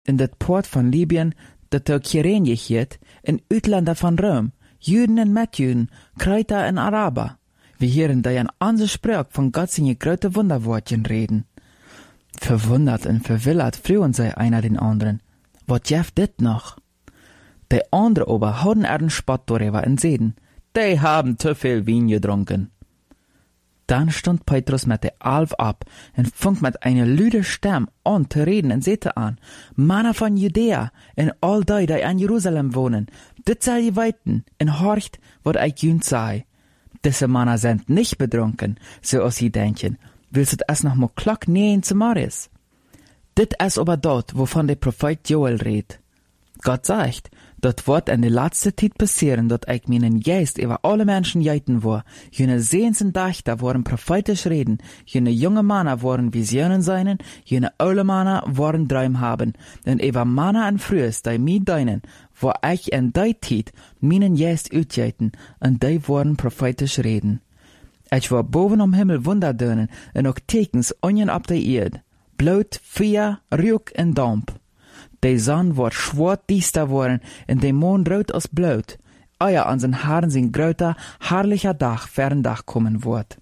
in dat Port van Libyen, dat de Kyrene heet, in Uitländer van Rom, Juden en Metjuden, Kreuter en Araber. Wir hören da an onze Sprach von Gott seine große Wunderwortchen reden. Verwundert und verwillert frühen sie einer den anderen. Wat jeft dit noch? Die andere aber hatten den Spott darüber und sehen, die haben zu viel Wein getrunken. Dann stund Petrus mit der Alf ab und fing mit einer lüden Stimme an zu reden und sagte an, Männer von Judäa und all die an Jerusalem wohnen, dit soll je weiten und horcht, wat ich jünd sei. Diese Männer sind nicht betrunken, so als sie denken, willst es noch mal klock nähen zu Maris? Dit ist aber dort, wovon der Prophet Joel redet. Gott sagt, dort wird in der letzten Zeit passieren, dass ich meinen Geist über alle Menschen jeiten war. Jene Sehens und Dächter wollen prophetisch reden, jene junge Männer wollen Visionen sein, jene alte Männer wollen Träume haben, und über Männer und Frühes, die mir deinen, wo ich in der Zeit meinen Geist utjeiten, und die wollen prophetisch reden. Ich war boven am Himmel Wunder dönen, und auch Tekens onjen ab der Erde, Blut, Feuer, Rauch und Dampf. Die Sonne wird schwarz düster worden, und der Mond rot als Blut. Euer an den Haaren sind größer, herrlicher Dach, Ferndach kommen wird.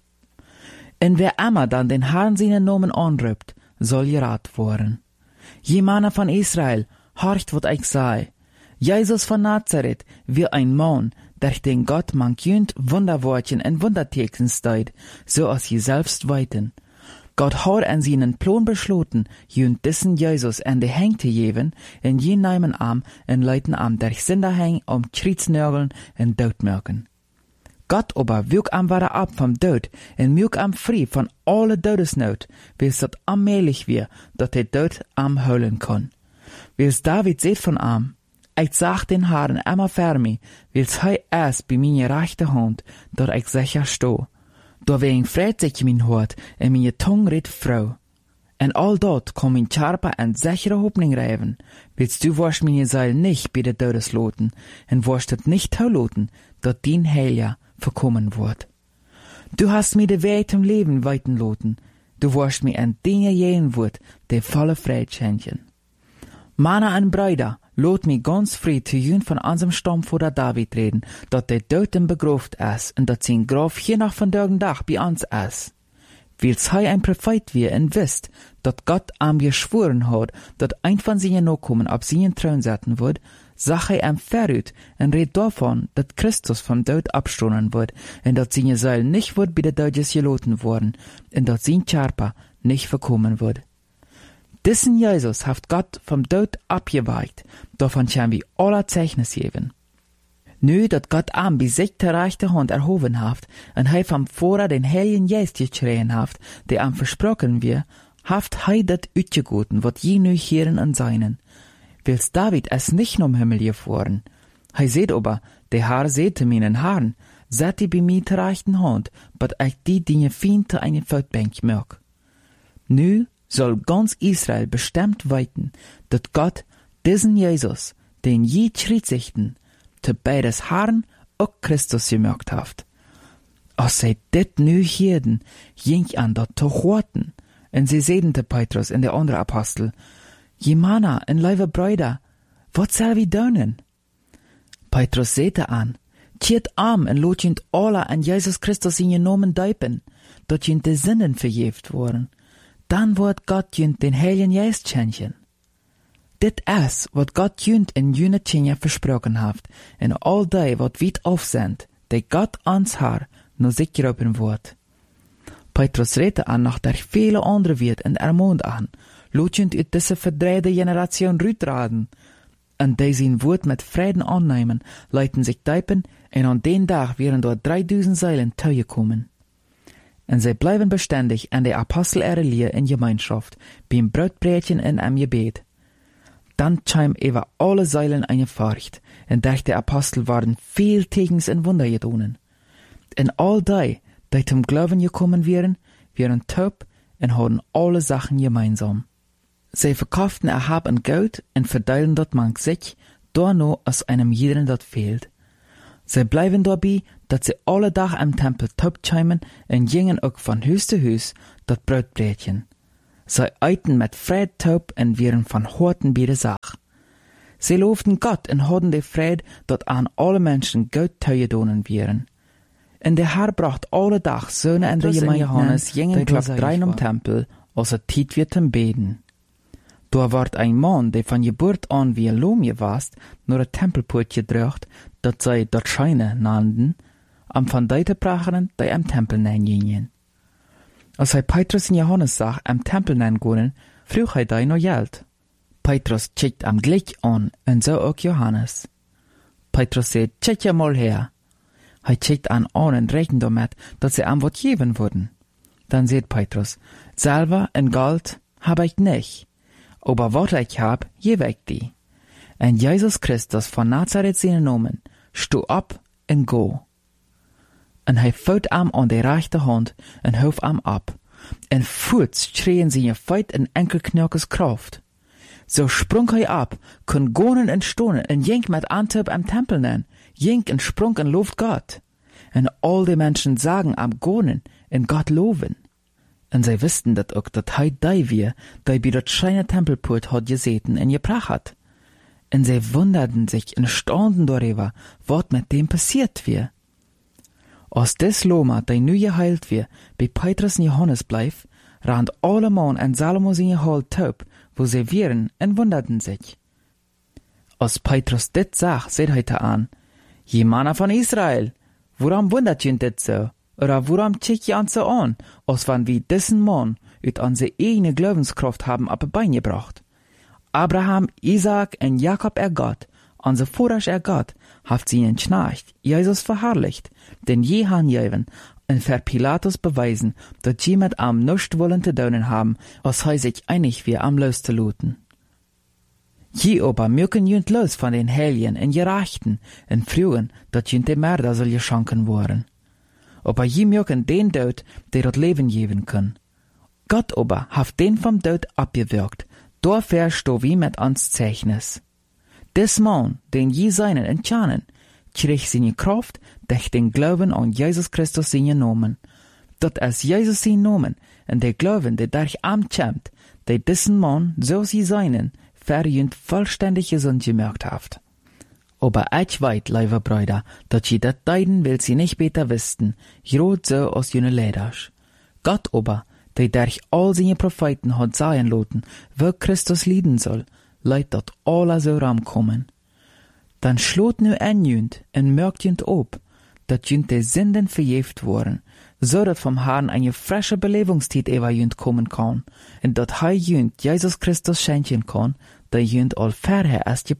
Und wer immer dann den Herrn seinen Namen anruft, soll gerat worden. Je Männer von Israel, horcht, wat ich sei. Jesus von Nazareth, wie ein Mann, der den Gott manchünd Wunderwortchen und Wundertekens steht, so als je selbst weiten. Gott hat an seinen Plan beschlossen, jünd diesen Jesus an die Hänge zu geben, in je nehmen Arm und leiten am der Sinderhäng Krietsnörgeln und Todmerken. Gott aber wüg am wieder ab vom Tod und mög am frei von alle Todesnot, bis dat allmählich wir, dat der Tod am heulen kann. Wils David seht von am, ich sag den Herrn immer für mich, wils hei erst bei meiner rechten Hand, dat ich sicher steh. Doorwegen freut sich mein Hort en meine Tongue redt Frau. En all dort kann mein Charpa en sichere Hoffnung reiven. Willst du wirst meine Seil nicht bei der Todes loten, en wirst het nicht loten, dat dein Heiljahr verkommen wird. Du hast mir de Weg zum Leben weiten loten, du wirst mir en Dinge gehen wird, de volle Freude schenken. Männer und Brüder, lot mich ganz frei zu jün von unserem Stammvater David reden, dat der Toten begraft ist und dat sein Graf hier noch von Dach bei uns ist. Wils hei ein Prophet wie und wisst, dat Gott am geschworen hat, dat ein von seinen Nachkommen auf seinen Thron setzen wird, sag ihm verrüht und red davon, dat Christus vom Tod abstoßen wird und dat seine Seele nicht wird bei der Deutsches geloten worden und dat sein Charpa nicht verkommen wird. Diesen Jesus hat Gott vom Tod abgeweicht, davon können wir alle Zeichnis geben. Nu, dat Gott am bei sich der rechte Hand erhoben hat, und hei vom Vorher den Heiligen Geist geschrien hat, der am versprochen wir, haft hei dat utgegoten, wat je nu hören an seinen. Wils David es nicht nom Himmel gefahren. Hei seht aber, der Herr sehte meinen Herrn, seht die bei mir der rechten Hand, bat ich die Dinge fein zu eine Feldbank mög. Nu, soll ganz Israel bestimmt weiten, dat Gott diesen Jesus, den je schritsichten, te beides Herrn auch Christus gemerkt haft. Als sie dit nu hierden, ging an dat zu horten, und sie sehen te Petrus und der andere Apostel, je Männer und liebe Brüder, wat soll wir tun? Petrus sehte an, tiert arm und lot jünd alle an Jesus Christus in Namen deipen, dat jünd de Sinnen verjeft worden. Dann wird Gott jünd den Heiligen Geist schenken. Dit is wat Gott jünd in jüne Tjenja versprochen hat, en all die wat weit auf sind, die Gott ans Haar nur sich geropen wird. Petrus redde an nach der viele andere wird und ermahnt an, lot jünd uit diese verdreide Generation rütraden, und die sein Wort mit Frieden annehmen, leiten sich deipen, und an den Tag wären dort 3000 Seilen Teue kommen. Und sie bleiben beständig an der Apostel Erelie in Gemeinschaft, beim Brotbrötchen in am Gebet. Dann scheim über alle Seilen eine Furcht, und durch die Apostel waren viel Tegens und Wunder gedonen. Und all die zum Glauben gekommen wären taub und hatten alle Sachen gemeinsam. Sie verkauften Erhab und Geld und verteilen dort manch sich, da nur aus einem jeden dort fehlt. Sie bleiben dabei, dass sie alle Tag am Tempel taub scheimen und gingen auch von Hüs zu Hüs dort Brotbrötchen. Sie eiten mit Fried taub en wären van Horten bij de Sach. Sie loofden Gott en hadden de Fried, dat aan alle Menschen gut tegedonen wären. En de Herr bracht alle dag Söhne en de Johannes gingen klap drein om Tempel, als het tijd wird te beden. Daar wordt een man, die van Geburt an wie Lomje was, naar het Tempelpoort gedrucht, dat zij dat Scheine nannten, am van deite pracheren, die am Tempel nein gingen. Als hij Petrus en Johannes zag am Tempel nein gonen, vroeg hij die nog geld. Petrus checkt am gleich an, en zo ook Johannes. Petrus zei, check je mal her. Hij checkt an en rechnet damit, dat sie am wat geven worden. Dann sagt Petrus, Silber en Gold hab ich nicht, aber wat ich hab, gebe ich die. En Jesus Christus von Nazareth seinen Namen, stu ab en go. En hij voet am an de rechte hand en hoef am ab. En voets schreien seine Feit en enkelknirkes Kraft. So sprung hij ab, kon gonen en stonen en jenk met Antub am Tempel nen, jenk en sprung en looft Gott. En all die Menschen sagen am gonen en Gott loven. En zij wisten dat ook dat hij die weer, die bij dat scheine Tempelpoort had gezeten en gepracht had. En zij wunderden sich en staunten darüber, wat met dem passiert weer. Als des Loma, die nu geheilt weer, bei Petrus en Johannes bleef, rand alle man en Salomo zijn gehaald taub, wo sie wären, en wunderten sich. Als Petrus dit zag, zei hij te aan, Je Manner van Israel, waarom wundert je dit so? Oder waarom check je ons so an, als wann wie diesen Mann uit onze eigene Glaubenskraft haben op een Bein gebracht? Abraham, Isaac en Jakob Gott, onze Vorasch Gott, haft sie in Schnarcht, Jesus verherrlicht, den je hangeven, en ver Pilatus beweisen, dat je met am nichts wollen te doen haben, als hij sich einig wie am los te looten. Je aber mögen jünt los von den Helien en Gerechten, en frühen, dat jünt de Mörder soll geschanken worden. Aber je mögen den Tod, der dat Leben geben kann. Gott aber haft den vom Tod abgewirkt, dafür sto wie mit ans Zeichnis. Des Mann, den je seinen entschahnen, krieg seine Kraft durch den Glauben an Jesus Christus seinen Namen. Dat als Jesus sein Namen en der Glauben, der durch amtschämt, der diesen Mann, so sie seinen, verjünt vollständig gesund gemerkt haft. Aber ich weit, liebe Brüder, dat je dat deiden will sie nicht besser wüssten, grad so aus jene Leders. Gott aber, der durch all seine Propheten hat sagen lassen, wo Christus leiden soll, leid dat alle so ramkommen. Dann schlot nu en jünt en merkt jünt op, dat jünt de Sünden verjeft worden, so dat vom Herrn eine frische Belebungstiet über jünt kommen kann, en dat hij jünt Jesus Christus schenken kann, der jünt all verher erst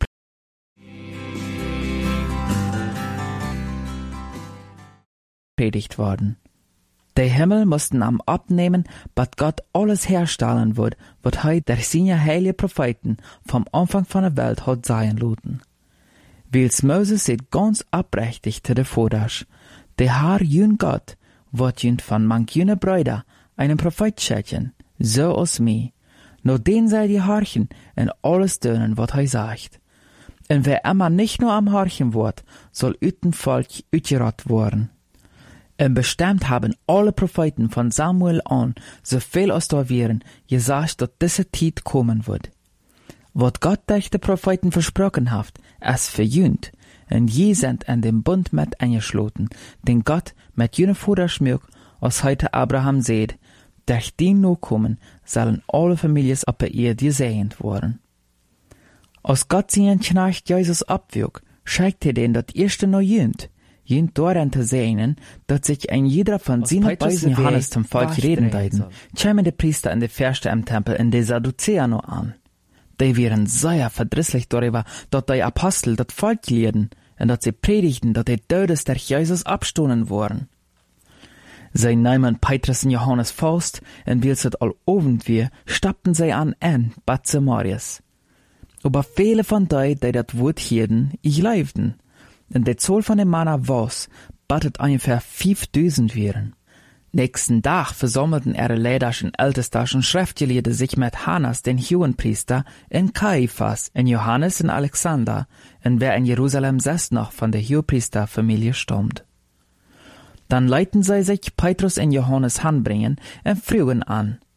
gepredigt worden. Der Himmel mussten am abnehmen, bat Gott alles herstellen wird, wat hij durch seine heilige Propheten vom Anfang von der Welt hat sein lassen. Wils Moses sieht ganz abrechtig zu der Vordersch, der Herr jün Gott, wat jünt von manch jüne Brüder einen Prophet schätzen, so aus mir. Nur den sei die Horchen en alles dönen, wat hij sagt. En wer immer nicht nur am Horchen wird, soll üten Volk utgerat worden. En bestimmt haben alle Propheten von Samuel an, so viel als da wären, gesagt, dass diese Zeit kommen wird. Wat Gott durch die Propheten versprochen hat, es verjünt, en je sind an dem Bund mit eingeschloten, den Gott mit jene Vorderschmück, als heute Abraham seht, durch den Nachkommen sollen alle Familien auf der Erde gesegnet worden. Als Gott seinen Knecht Jesus abwirkt, schickt er den das erste noch jünt daran zu sehen, dass sich ein jeder von seinen Beisen Johannes zum Volk reden deuten, kämen die Priester in die Fürste im Tempel in die Sadduzäer noch an. Die wären sehr verdrisslich darüber, dass die Apostel das Volk lehrten und dass sie predigten, dass die Todes durch Jesus abstoßen wurden. Sie nahmen Petrus und Johannes Faust, und wie es all Abend war, stappten sie an Bad Samarias. Aber viele von die das Wort hielten, glaubten. Und der Zahl von den Männern was, battet ungefähr 5000 wären. Nächsten Tag versammelten ihre Leiders Ältester und Schriftgelehrte sich mit Hannas, den Hohenpriester, in Kaiphas, in Johannes und Alexander, und wer in Jerusalem saß noch von der Hohenpriesterfamilie stammt. Dann leiten sie sich Petrus und Johannes hanbringen und frühen an.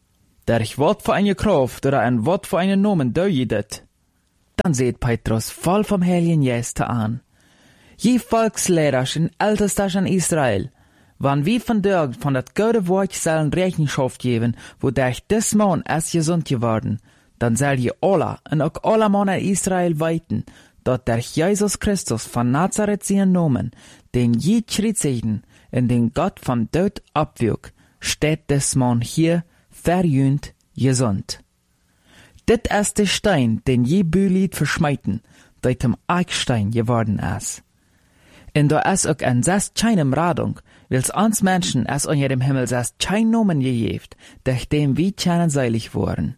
Durch wat für eine Kraft oder ein wat für einen Namen deu je dit? Dann seht Petrus voll vom Heiligen Geist an. Je Volksleiders en Ältesters in Israel, wann wie vandaag von dat gute Wort sollen Rechenschaft geben, wodurch des Mann erst gesund geworden, dann soll je alle und auch alle Männer in Israel weiten, dat durch Jesus Christus von Nazareth seinen Namen, den je schritzigten und den Gott vom Tod abwürg, steht des Mann hier verjühnt gesund. Dit ist der Stein, den je Bülied verschmeiten, dat dem Eichstein geworden ist. Und da ist auch ein sest keinem Radung, wils uns Menschen es unter dem Himmel sest kein Nomen gegeft, durch dem wir keinen seilig wurden.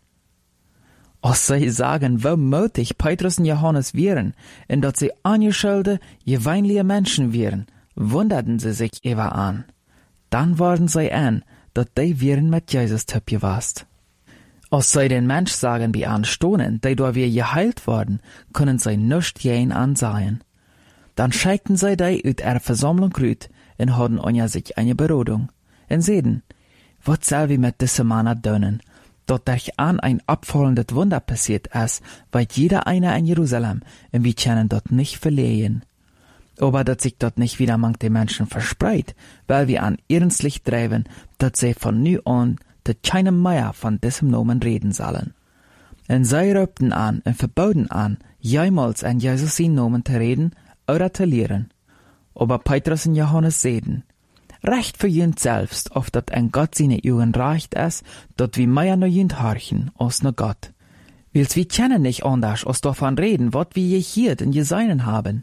Als sie sagen, wie mutig Petrus und Johannes wären, und dass sie angeschulde, geweinliche Menschen wären, wunderten sie sich über an. Dann waren sie an, dass die wären mit Jesus tüb gewast. Als sie den Mensch sagen, wie anstohnen, die da wir geheilt worden, können sie nicht jen ansehen. Dann schickten sie die uit ihrer Versammlung rüt und hatten unter sich eine Berodung. Und sehen, was soll wir mit diesem Mann tun, dort durch an ein abfallendes Wunder passiert ist, weil jeder einer in Jerusalem, und wir können dort nicht verlehen. Aber dass sich dort nicht wieder manch die Menschen verspreit, weil wir an ihrens Licht treiben, dass sie von nu an de keinem mehr von diesem Namen reden sollen. Und sie rübten an und verboten an, jemals an Jesus in Namen zu reden oder zu lehren. Aber Petrus und Johannes sehen, recht für jünd selbst, auf dat ein Gott seine Augen reicht ist, dat wir mehr no jünd horchen, als no Gott. Wils wir kennen nicht anders, als davon reden, wat wir je hier und gesehen haben.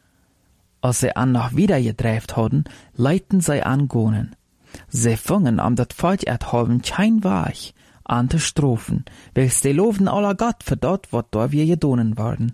Als sie an noch wieder gedreift hatten, leiten sie an Gonen. Sie fingen am dat Volk erhalben kein Weich an zu Strophen, welches die loben aller Gott für dort, wat da wir gedonen worden.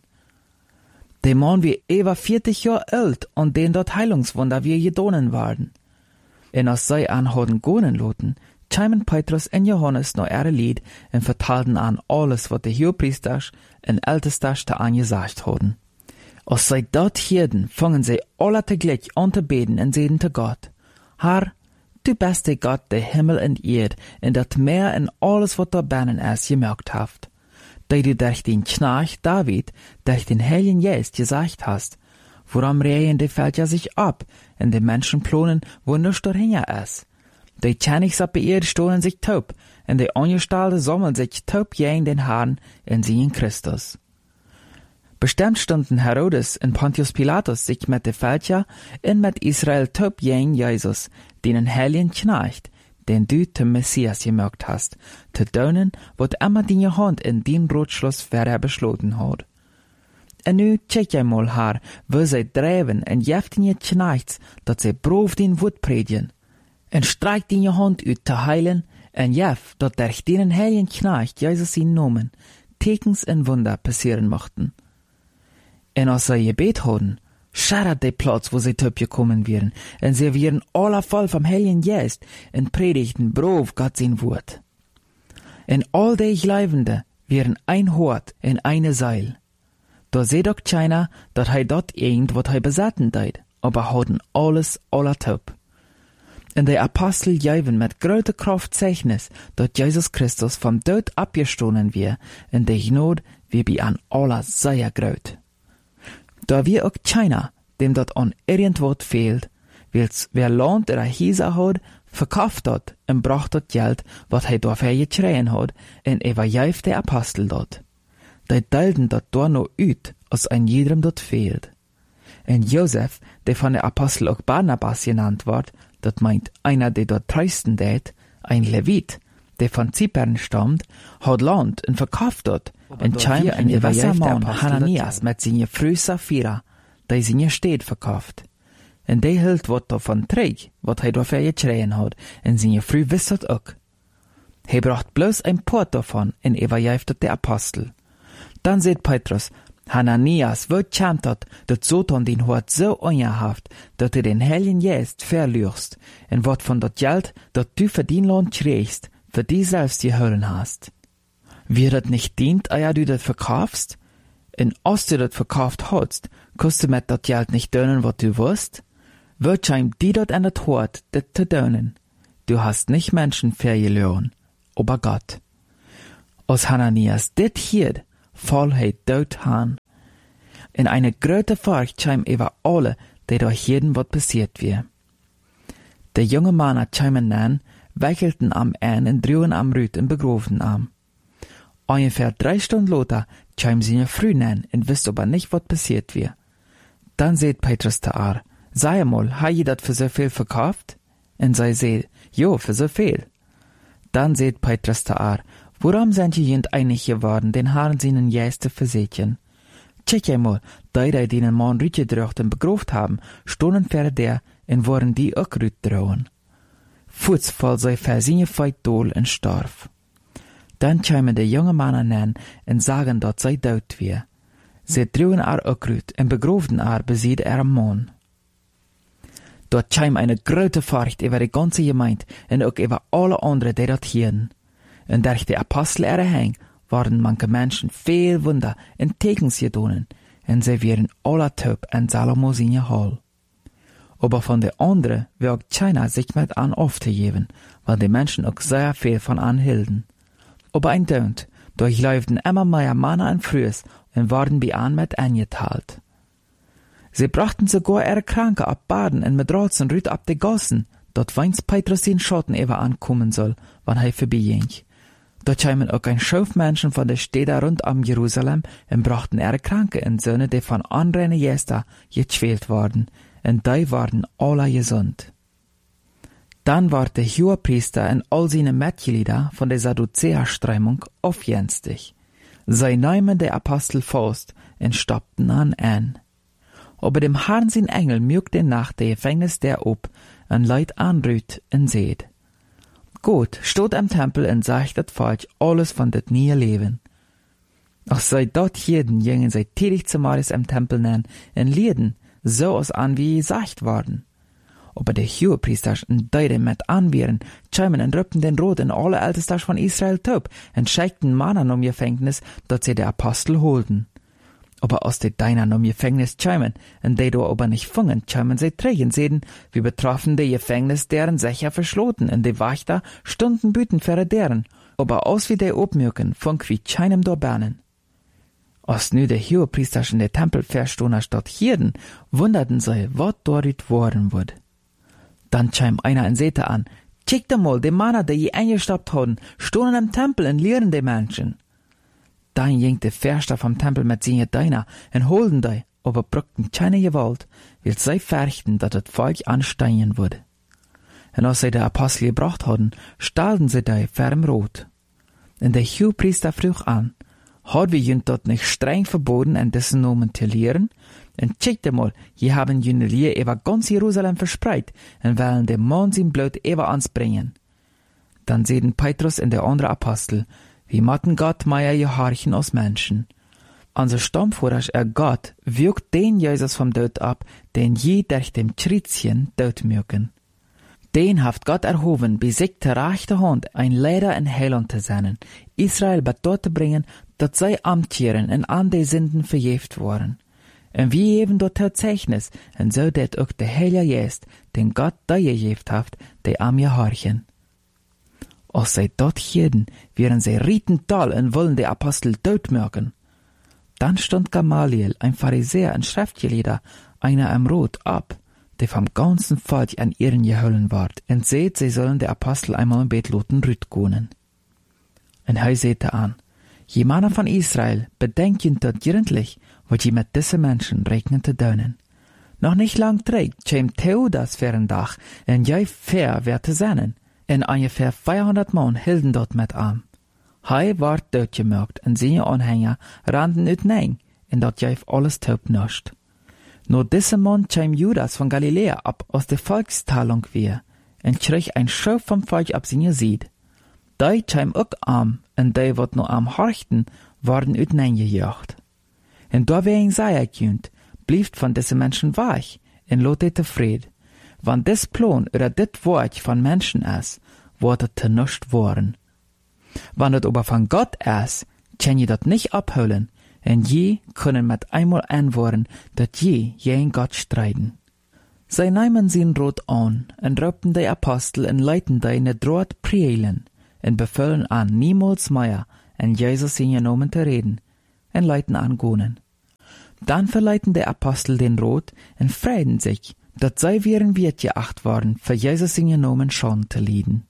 Der Mann wie über 40 Jahre alt und den dort Heilungswunder wir gedonen worden. Und als sie an hatten Gonen loten, chimen Petrus und Johannes noch ihre Lied und vertalten an alles, was die Hohepriesters und Ältesters da angesagt hatten. Als sie dort hierden, fangen sie alle teglich an zu beten und sehen zu Gott, Herr, du bist der Gott, der Himmel und Erd, und dat Meer und alles, was da binnen ist, gemerkt haft. Da du durch den Knarch David, durch den Heiligen Geist gesagt hast, woran rehen die Völker sich ab, und die Menschen plonen, wo nichts dahin ist. Die Königs ab der Erde stohlen sich taub, und die Angestellten sammeln sich taub gegen den Herrn und sie in Christus. Bestimmt stunden Herodes und Pontius Pilatus sich mit den Völker und mit Israel taub gegen Jesus, den Heiligen Knecht, den du zum Messias gemerkt hast, zu tun, was immer deine Hand in den Ratschluss vorher beschlossen hat. Und nu check je mal haar, wo sie treiben und jeft in je Knechts, dat sie brav den Wut predigen. Und streik deine Hand uit zu heilen, und jeft, dat durch den Heiligen Knecht Jesus in Namen Tekens und Wunder passieren mochten. Und als sie gebet hatten, schadert der Platz, wo sie gekommen wären, und sie wären alle voll vom Heiligen Geist und predigten brav Gott sein Wort. Und all die Gläubende wären ein Hort in eine Seil. Da seht doch keiner, dat hei dort irgend, wat hei besatten deit, aber hauten alles aller taub. Und die Apostel geben mit großer Kraft Zeichnis, dat Jesus Christus vom Tod abgestohlen wir, und die Gnade wir bei an aller sehr groß. Da wir auch keiner, dem dat an irgendwas fehlt, wils wer Land oder Häuser hat, verkauft dort und bracht dort Geld, wat hei dafür geschreien hat, und überjäft der Apostel dort. Die teilten dort da noch ut, als ein jedem dort fehlt. Und Josef, der von der Apostel auch Barnabas genannt wird, dat meint einer, der dort treisten tät, ein Levit, der von Zypern stammt, hat Land und verkauft dort, und scheint ein gewisser Mann, Hananias, mit seiner Frau Sapphira, der seine Städt verkauft. Und der hielt wat davon träg, wat er dafür geschreien hat, und seine Frau wisset auch. Er bracht bloß ein Port davon, und überjäftet der Apostel. Dann seht Petrus, Hananias, wo kämt dat Satan den Hort so ungehaft, dat den Heiligen Geist verlierst, und wat von dat Geld, dat du für den Lohn kriegst, für die selbst geholen hast. Wie dat nicht dient, eia du dat verkaufst? Und als du dat verkauft hast, kannst du mit dat Geld nicht tun, wat du wirst? Wird scheint die dat an dat Hort, dat zu tun. Du hast nicht Menschen verloren, aber Gott. Als Hananias dit hier, val hij dood aan. In eine grote Furcht kwam über alle, die door jeden wat passiert weer. De jonge mannen kwamen aan, wickelten am ein en droegen am Rüt en begroven am. Ungefähr 3 Stunden later kwamen sie früh an en wist aber nicht, wat passiert weer. Dann seht Petrus te haar, sei mal, ha je dat für so viel verkauft? En zij seht, jo, für so viel. Dann seht Petrus te haar, warum sind je jent einig geworden, den Haaren seinen Jäste versetjen? Check einmal, die den Mann rütgedrückt und begroft haben, stonden ver der en waren die ook rüt drohen. Voets val zij verzinje feit dool en starf. Dann kwamen de jonge mannen an en sagen dat zij dood weer. Ze drohen haar ook rüt en begroofden haar besied er Mann. Dort kwam eine grote Furcht über die ganze Gemeinde en ook über alle anderen, die dat hielden. En durch die Apostel erhäng, waren manche Menschen veel Wunder en Tekens gedonen, en sie wären alle taub en Salomo seine Hall. Aber von der anderen wirkt keiner sich mit an aufzugeben, weil die Menschen auch sehr viel von anhielten. Aber ein Dönt, durchläuften immer mehr Männer und Frühes und waren bei an mit angeteilt. Sie brachten sogar ihre Kranke ab Baden und mit Rotz und Rüt ab die Gassen, dort weins Petrus den Schotten über ankommen soll, wann er vorbeiging. Dort kamen auch ein Schauf Menschen von der Städte rund um Jerusalem und brachten ihre Kranke und Söhne, die von anderen Jäster gequält worden, und die waren alle gesund. Dann war der Hohepriester und all seine Mitglieder von der Sadduzäer-Strömung aufjenstig. Sie nahmen der Apostel fast und stoppten an. Aber dem Herrn sein Engel mögte nach der Gefängnis der ob und Leid anrüht und seht. Gott steht am Tempel und sagt das Volk alles von das neue Leben. Auch sei dort jeden gingen sie tätig zum Morgens am Tempel nennen und lieden, so aus an wie gesagt worden. Aber der Hohepriester und die mit anwehren, kämen und rüppten den Rot in alle Ältesten von Israel taub und schickten Mannen um Gefängnis, dort sie der Apostel holten. Aber aus den Deinern um Gefängnis kämen, und die do aber nicht fungen, kämen sie trägen sehen, wie betroffen die Gefängnis deren sicher verschloten, und die Wächter stunden büten für deren, aber aus wie die obmücken, funk wie keinem do bernen. Als nu der Hohepriester in der Tempel verstohner statt hierden, wunderten sie, wat dort worden wird. Dann kam einer und sehte an, check da mal, die Männer, die je eingestoppt haben, stohnen am Tempel und lehren die Menschen. Dann ging der Förster vom Tempel mit seinen Dienern und holten die, aber brückten keine Gewalt, weil sie fürchten, dass das Volk ansteigen würde. Und als sie die Apostel gebracht hatten, stahlten sie die ferm rot. Und der Hohepriester frug an, hat wir jünt dort nicht streng verboten, an dessen Namen zu lehren? Und checkte mal, je haben jene Lehre über ganz Jerusalem verspreit und wollen dem Mann sein Blut über uns bringen. Dann sehen Petrus und der andere Apostel, wie matten Gott meier gehorchen aus Menschen. Unser Stammvorher Gott wirkt den Jesus vom Tod ab, den je durch dem Schrittchen Tod mögen. Den haft Gott erhoben, bei sich der rechte Hand ein Leder in Heiland zu sein, Israel dort zu bringen, dass sie amtieren und an die Sünden verjeft worden. Und wie eben dort Zeichnis, und so det auch der Heilige Geist, den Gott da gejeft haft, die am gehorchen. Als sie dort hielten, wären sie rietental und wollen die Apostel tötmürken. Dann stand Gamaliel, ein Pharisäer und Schriftgelehrter, einer am Rot ab, der vom ganzen Volk an ihren gehollen ward, und seht, sie sollen die Apostel einmal im Bett loten rütgonen. Und er sehte an, je Männer von Israel, bedenken dort gründlich, was je mit diesen Menschen regnen zu dönen. Noch nicht lang trägt, käm Theudas für ein Dach, und je fair wird zu sein. Und ungefähr 400 Mann hielten dort mit an. Hei ward doodgemerkt, und seine Anhänger rannten uitnein, und dort jäf alles taub nascht. Nur diesem Mann käm Judas von Galiläa ab aus der Volkstalung wieder, und krieg ein Schauf vom Volk ab seine Sied. Die käm auch arm, und die, wat nur am horchten, worden uitnein gejagt. Und da wer ihn sei gekühnt, blieft von diesen Menschen weich, und lotet Fried. Wann des Plan oder dit Wort von Menschen ist, wird es nicht worden. Wann es aber von Gott ist, kann je dat nicht abholen, und je können mit einmal antworten, dat je gegen Gott streiten. Sie nehmen sin Rot an, und röpten die Apostel und leiten die in der Droht prielen, und befehlen an niemals mehr, en Jesus in genomen te reden, en leiten an gonen. Dann verleiten der Apostel den Rot en freuden sich, dat zij weer een Wirt geacht worden, für Jesus in genomen schon te lieden.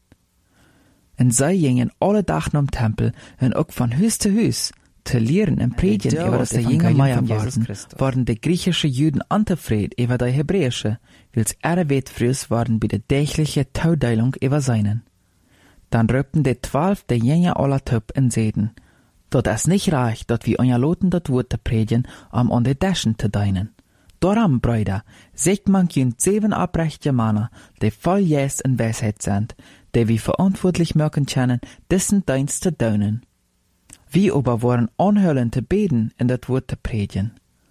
En zij gingen alle dagen om Tempel, en ook van huis te huis, te leren en predigen over das Evangelium von Jesus Christus. Worden de griechische Juden antefred over de Hebräische, wils weet frühs waren bei der tägliche Taudeilung über seinen. Dann röpten de 12 de Jünger aller Töp en seden, dat es nicht reicht, dat wir euer Loten dat Wort te predigen, an de Daschen te deinen. Darum, Brüder, seht man jünd 7 abrechte Männer, die voll Jes en Weisheit sind, die wir verantwortlich mögen können, dessen Dienst zu tun. Wir aber waren anhören zu beten in das Wort zu predigen.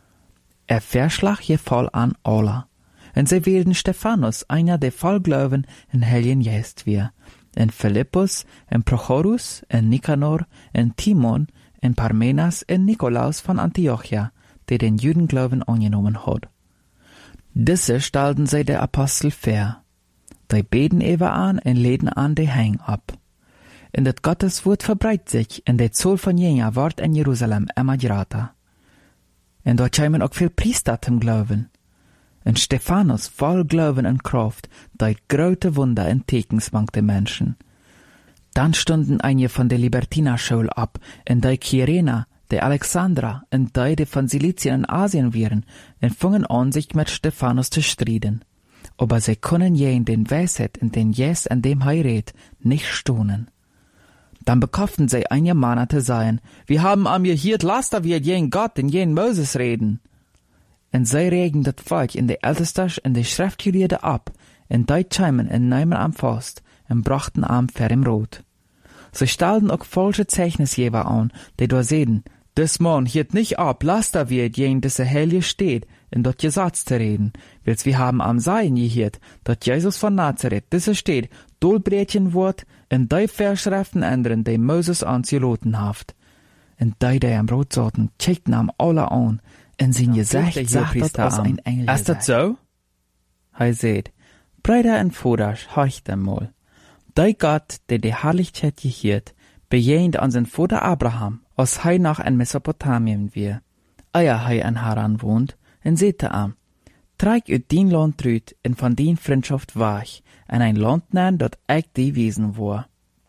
Verschlag je voll an alle. Und sie werden Stephanus, einer der voll Glauben in Heiligen Geist wir, en Philippus, en Prochorus, en Nikanor, en Timon, en Parmenas, en Nikolaus von Antiochia, der den Judenglauben angenommen hat. Diese stellten sie der Apostel vor. Die beten ewer an en leden an de Hang ab. En dat Gotteswort verbreitet sich, en de Zoll von Jünger ward in Jerusalem immer größer. En dort kämen auch viel Priester zum Glauben. En Stephanus voll Glauben und Kraft, deit große Wunder und Tekens mank de Menschen. Dann stunden einige von der Libertinerschule ab, en de Kyrena, de Alexandra, en de von Silizien und Asien wären, und fingen an, sich mit Stephanus zu striden. Aber sie können je in den Weisheit in den Jes an dem Heirat nicht stohnen. Dann bekauften sie einige Männer zu sein, wir haben am je hier Laster wie jen Gott in jen Moses reden. Und sie regen das Volk in de Ältestas in de Schriftgelehrte ab, in de Scheimen in Neumann am Faust, und brachten am Fer im Rot. Sie stellten auch falsche Zeichnisgeber an, die da sehen, des Mann hielt nicht ab, Laster wie jen diese Heilige steht, in dort Gesetz zu reden, wils wir haben am Sein gehiert, dat Jesus von Nazareth, diese steht, Dolbrätchen wort, in de Verschriften ändern, die Moses ans geloten haft. Und die am Rot saßen, checkten am alle an, in sein Gesicht sagt das aus ein Engel. Ist das so? Hei seht, Brüder und Voders, horcht einmal. Der Gott, der die Herrlichkeit gehiert, bejehnt an sein Vater Abraham, als hei nach in Mesopotamien wir. Eier hei an Haran wohnt, en sehte am, treig ut dien Land rüt, en von dien Freundschaft wach, en ein Land nein, dat ich die Wesen war.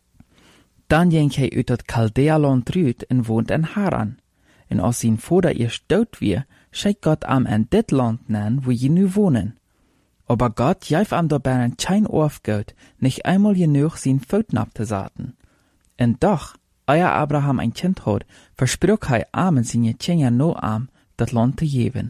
Dann ging hei ut dat Chaldea-Land rüt, en wohnt in Haran. En als sein Vater ihr stout wir, schickt Gott am en dit Land nein, wo je nu wohnen. Aber Gott jäif am dabei ein Schein aufgeht, nicht einmal genug sein Pfoten abzusaten. En doch, euer Abraham ein Kind hat, versprach hei am en seine Kinder no am, dat Land zu geben.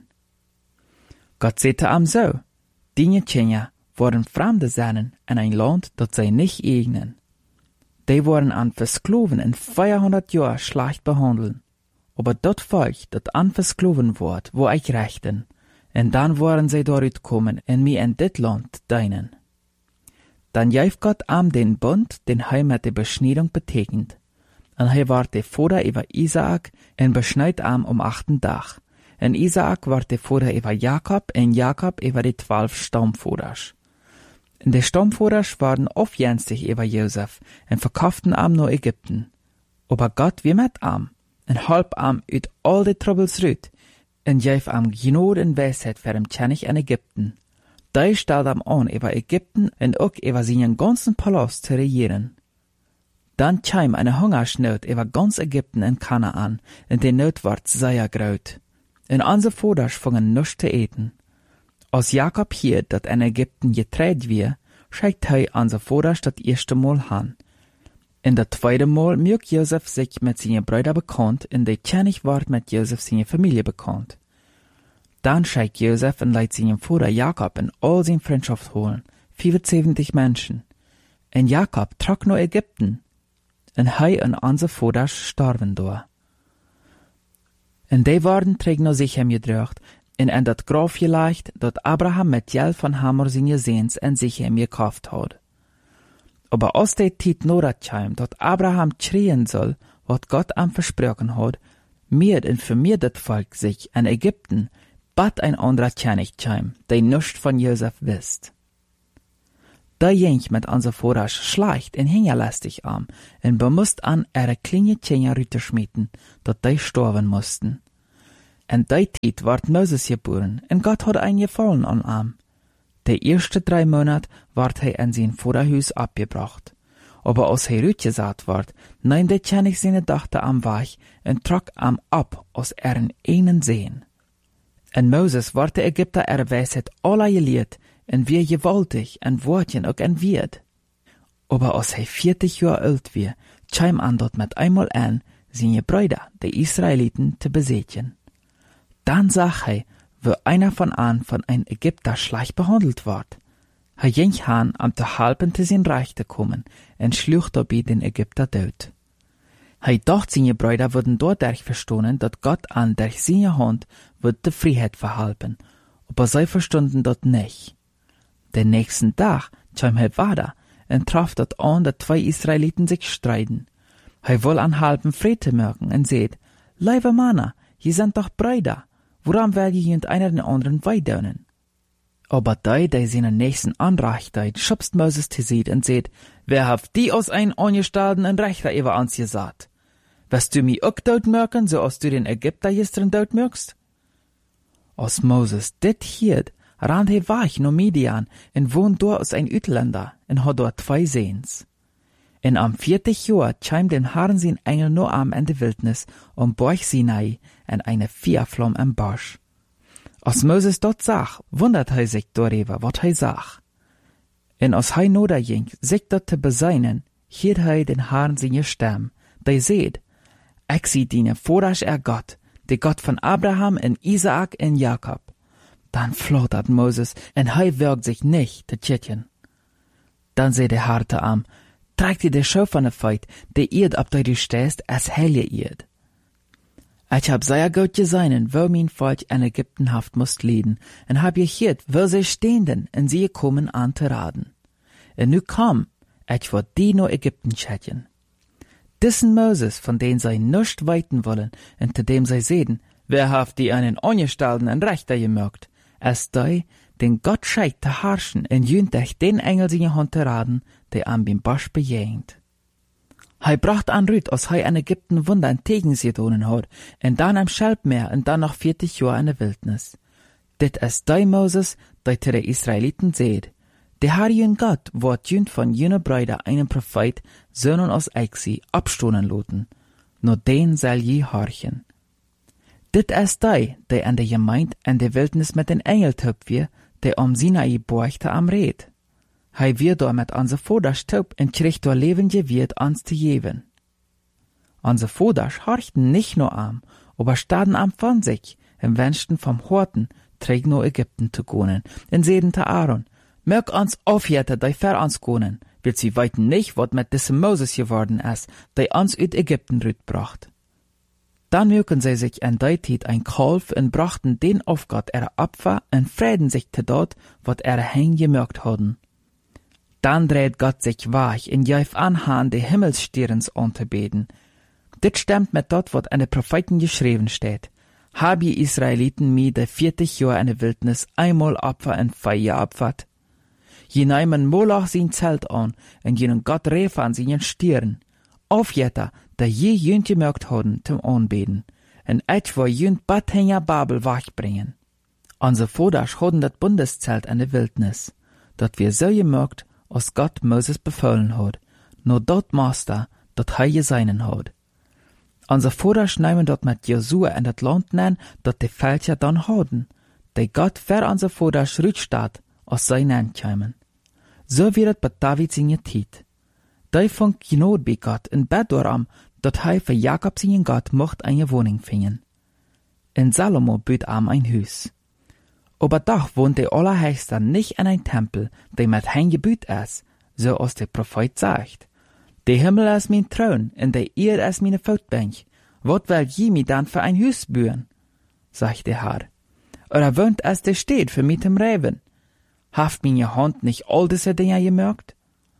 Gott sagte am so, die Kinder waren Fremde seinen in ein Land, dat sie nicht eignen. Die waren an Verskloven in 400 Jahren schlecht behandeln. Aber dat Volk, dat an Verskloven ward, wo ich rechten, en dann waren sie dort kommen en mir in dit Land deinen. Dann jäif Gott am den Bund, den hei mit der Beschneidung betekent. En hei ward der Vater über Isaak en beschneid am 8. Tag. En Isaak ward der Vater über Jakob en Jakob über die 12 Stammvaters. En de Stammvaters waren aufjenstig über Josef en verkauften am nur Ägypten. Aber Gott wie mit am, en halb am ut all de Troubles rüt, en jäif am Gnade en Weisheit für dem König in Ägypten. Da stellt am an über Ägypten en auch über seinen ganzen Palast zu regieren. Dann kam eine Hungersnot über ganz Ägypten in Kanaan, und die Not ward sehr groß. Und unsere Vaters fingen nichts zu eten. Als Jakob hier, dat in Ägypten getreut wir, schickt hei unser Vaters das erste Mal an. In das zweite Mal mögt Josef sich mit seinen Brüdern bekannt, und der König ward mit Josef seine Familie bekannt. Dann schickt Josef und leiht seinen Vater Jakob in all seine Freundschaft holen, 75 Menschen. Und Jakob trug nach Ägypten, und hei und unsere Vaters starben da. Und die waren träg noch sich gedrückt, und in dat Graf gelegt, dat Abraham mit Geld von Hamor seine Sehns en sich gekauft hat. Aber aus der Zeit noch dat kam, dat Abraham schreien soll, wat Gott am versprochen hat, mir und für mir dat Volk sich in Ägypten, bat ein anderer König kam, der nicht von Josef wisst. Da jink met onze Vorder schleicht en hingerlästig arm en bemust an ihre kleine Tjener rüterschmieden, dat die storven mussten. En die Tijd ward Moses geboren, en Gott had ein gefallen an ihm. De erste 3 Monate ward hij in zijn Vorderhuis abgebracht. Aber als hij rütgesaat ward, nahm de Tjenig seine Dachte am Weg en trok am ab aus einen Seen. En Moses ward de Ägypter Weisheit aller geleerd, en wie gewaltig, en woordjen ook en wierd. Aber als hij 40 Jahre alt wie, kwam an dort met einmal an, seine Brüder, de Israeliten, te besetzen. Dann zag hij, wie einer von ein Ägypter schlecht behandelt ward. Hij ging han am te halpen te zijn Reich te komen, en sloeg dabei den Ägypter dood. Hij dacht seine Brüder würden dadurch verstehen, dat Gott an durch seine Hand wird die Freiheit verhalten, aber sie verstunden dat nicht. Den nächsten Tag kam hij weiter en traf dat an, dat 2 Israeliten sich streiten. Hij will an halben Friede merken en seht, lieve Männer, je sind doch Brüder, warum will je jent einer den anderen weidunen? Aber die seinen nächsten anreicht, schubst Moses te seht en seht, wer haft die aus ein angestalten en Rechter über uns gesagt? Wirst du mi ook dood merken, so als du den Ägypter gestern dood merkst? Als Moses dit hiert, rand hij weg naar Midian en woont door als ein Utländer en had dort 2 Seens. En am 40 Jahr kwam den Herrn sein Engel nur am in de Wildnis Berg Sinai en eine Feuerflamme im Busch. Als Moses dort zag, wundert hij sich darüber, wat hij zag. En als hij noderging, sich dort te beseinen, hielt hij den Herrn seine Stimme, die seht, ich zie dienen Vorder Gott, de Gott von Abraham en Isaak en Jakob. Dann flattert Moses, en hij wirkt sich nicht te tschitjen. Dann seht der Herr te am, tragt dir de Schau von der Feit, de Erd ab du stehst, as helle Erd. Ich hab sehr gut geseinen, wo mein Volk in Ägyptenhaft musst leiden, en hab gehiert, wo sie stehenden, en sie kommen an te raden. En nu kam, ich wollt die no Ägypten schätjen. Dissen Moses, von den sie nischt weiten wollen, en zu dem sie sehen, wer haft die einen Angestellten en Rechter gemerkt, als die, den Gott scheit te herrschen, en jüntech den Engel seine Hand te raden, der am bim Bosch bejähnt. Hij bracht an Rüt, als hij in Ägypten Wunder entgegen sie gedonen hat, en dann am Schelbmeer, en dann noch 40 Jahre in der Wildnis. Dit ist die Moses, die zu den Israeliten seht. Der Herr jün Gott wird jünt von jüner Brüder einen Prophet, Söhnen aus Exi, abstohnen loten. Nur den soll je horchen. Dit ist die an der Gemeinde in der Wildnis mit den Engel töp wir, der Sinai borchte am Red. Hij wird da mit onze Voders taub en kriegt da levende Wirt ans te geven. Onze Voders horchten nicht nur am, aber staden am von sich, en wünschten vom Horten, träg no Ägypten zu gonen, en seden te Aaron, mög ons aufjäter, die ver ans gonen, will sie weiten nicht, wat mit diesem Moses geworden ist, die uns uit Ägypten rütbracht. Dann mögen sie sich in die Zeit ein Kalf en brachten den auf Gott ihre Opfer en frieden sich te dort, wat ihre Hänge gemerkt hadden. Dann dreht Gott sich wach en jäuf anhand de Himmelsstirns anzubeten. Dit stimmt mit dort, wat in de Propheten geschrieben steht. Hab je Israeliten mi de 40 Jahre in der Wildnis einmal Opfer en Feier opfert. Je neimen Moloch sein Zelt an en jenen Gott rief an seinen Stirn. Aufjetter, da je jünt gemerkt hadden zum Anbeten. En ich war jünt Badhänger Babel wachbringen. Onze Voders hadden dat Bundeszelt in der Wildnis. Dat wir so gemerkt, als Gott Moses befohlen hat, nur dort Master, dat hij geseinen hat. Onze Voders nehmen dort mit Josua in dat Land nennen, dat die Völker dann hadden, die Gott für onze Voders rütstaat, als sie nennkeimen. So wird het bei David seine Tijd. Die fand Gnade bei Gott in Bett daran, dat hij für Jakob seinen Gott mocht eine Wohnung finden. In Salomo büt am ein Haus. Aber doch wohnt der Allerheißte nicht in ein Tempel, der mit hein gebüht ist, so als der Prophet sagt. Der Himmel ist mein Thron, und der Erde ist meine Fußbank. Wat will je mi dann für ein Haus bauen? Sagt der Herr. Oder wohnt es der steht für mit dem Reben? Haft meine Hand nicht all diese Dinge gemerkt?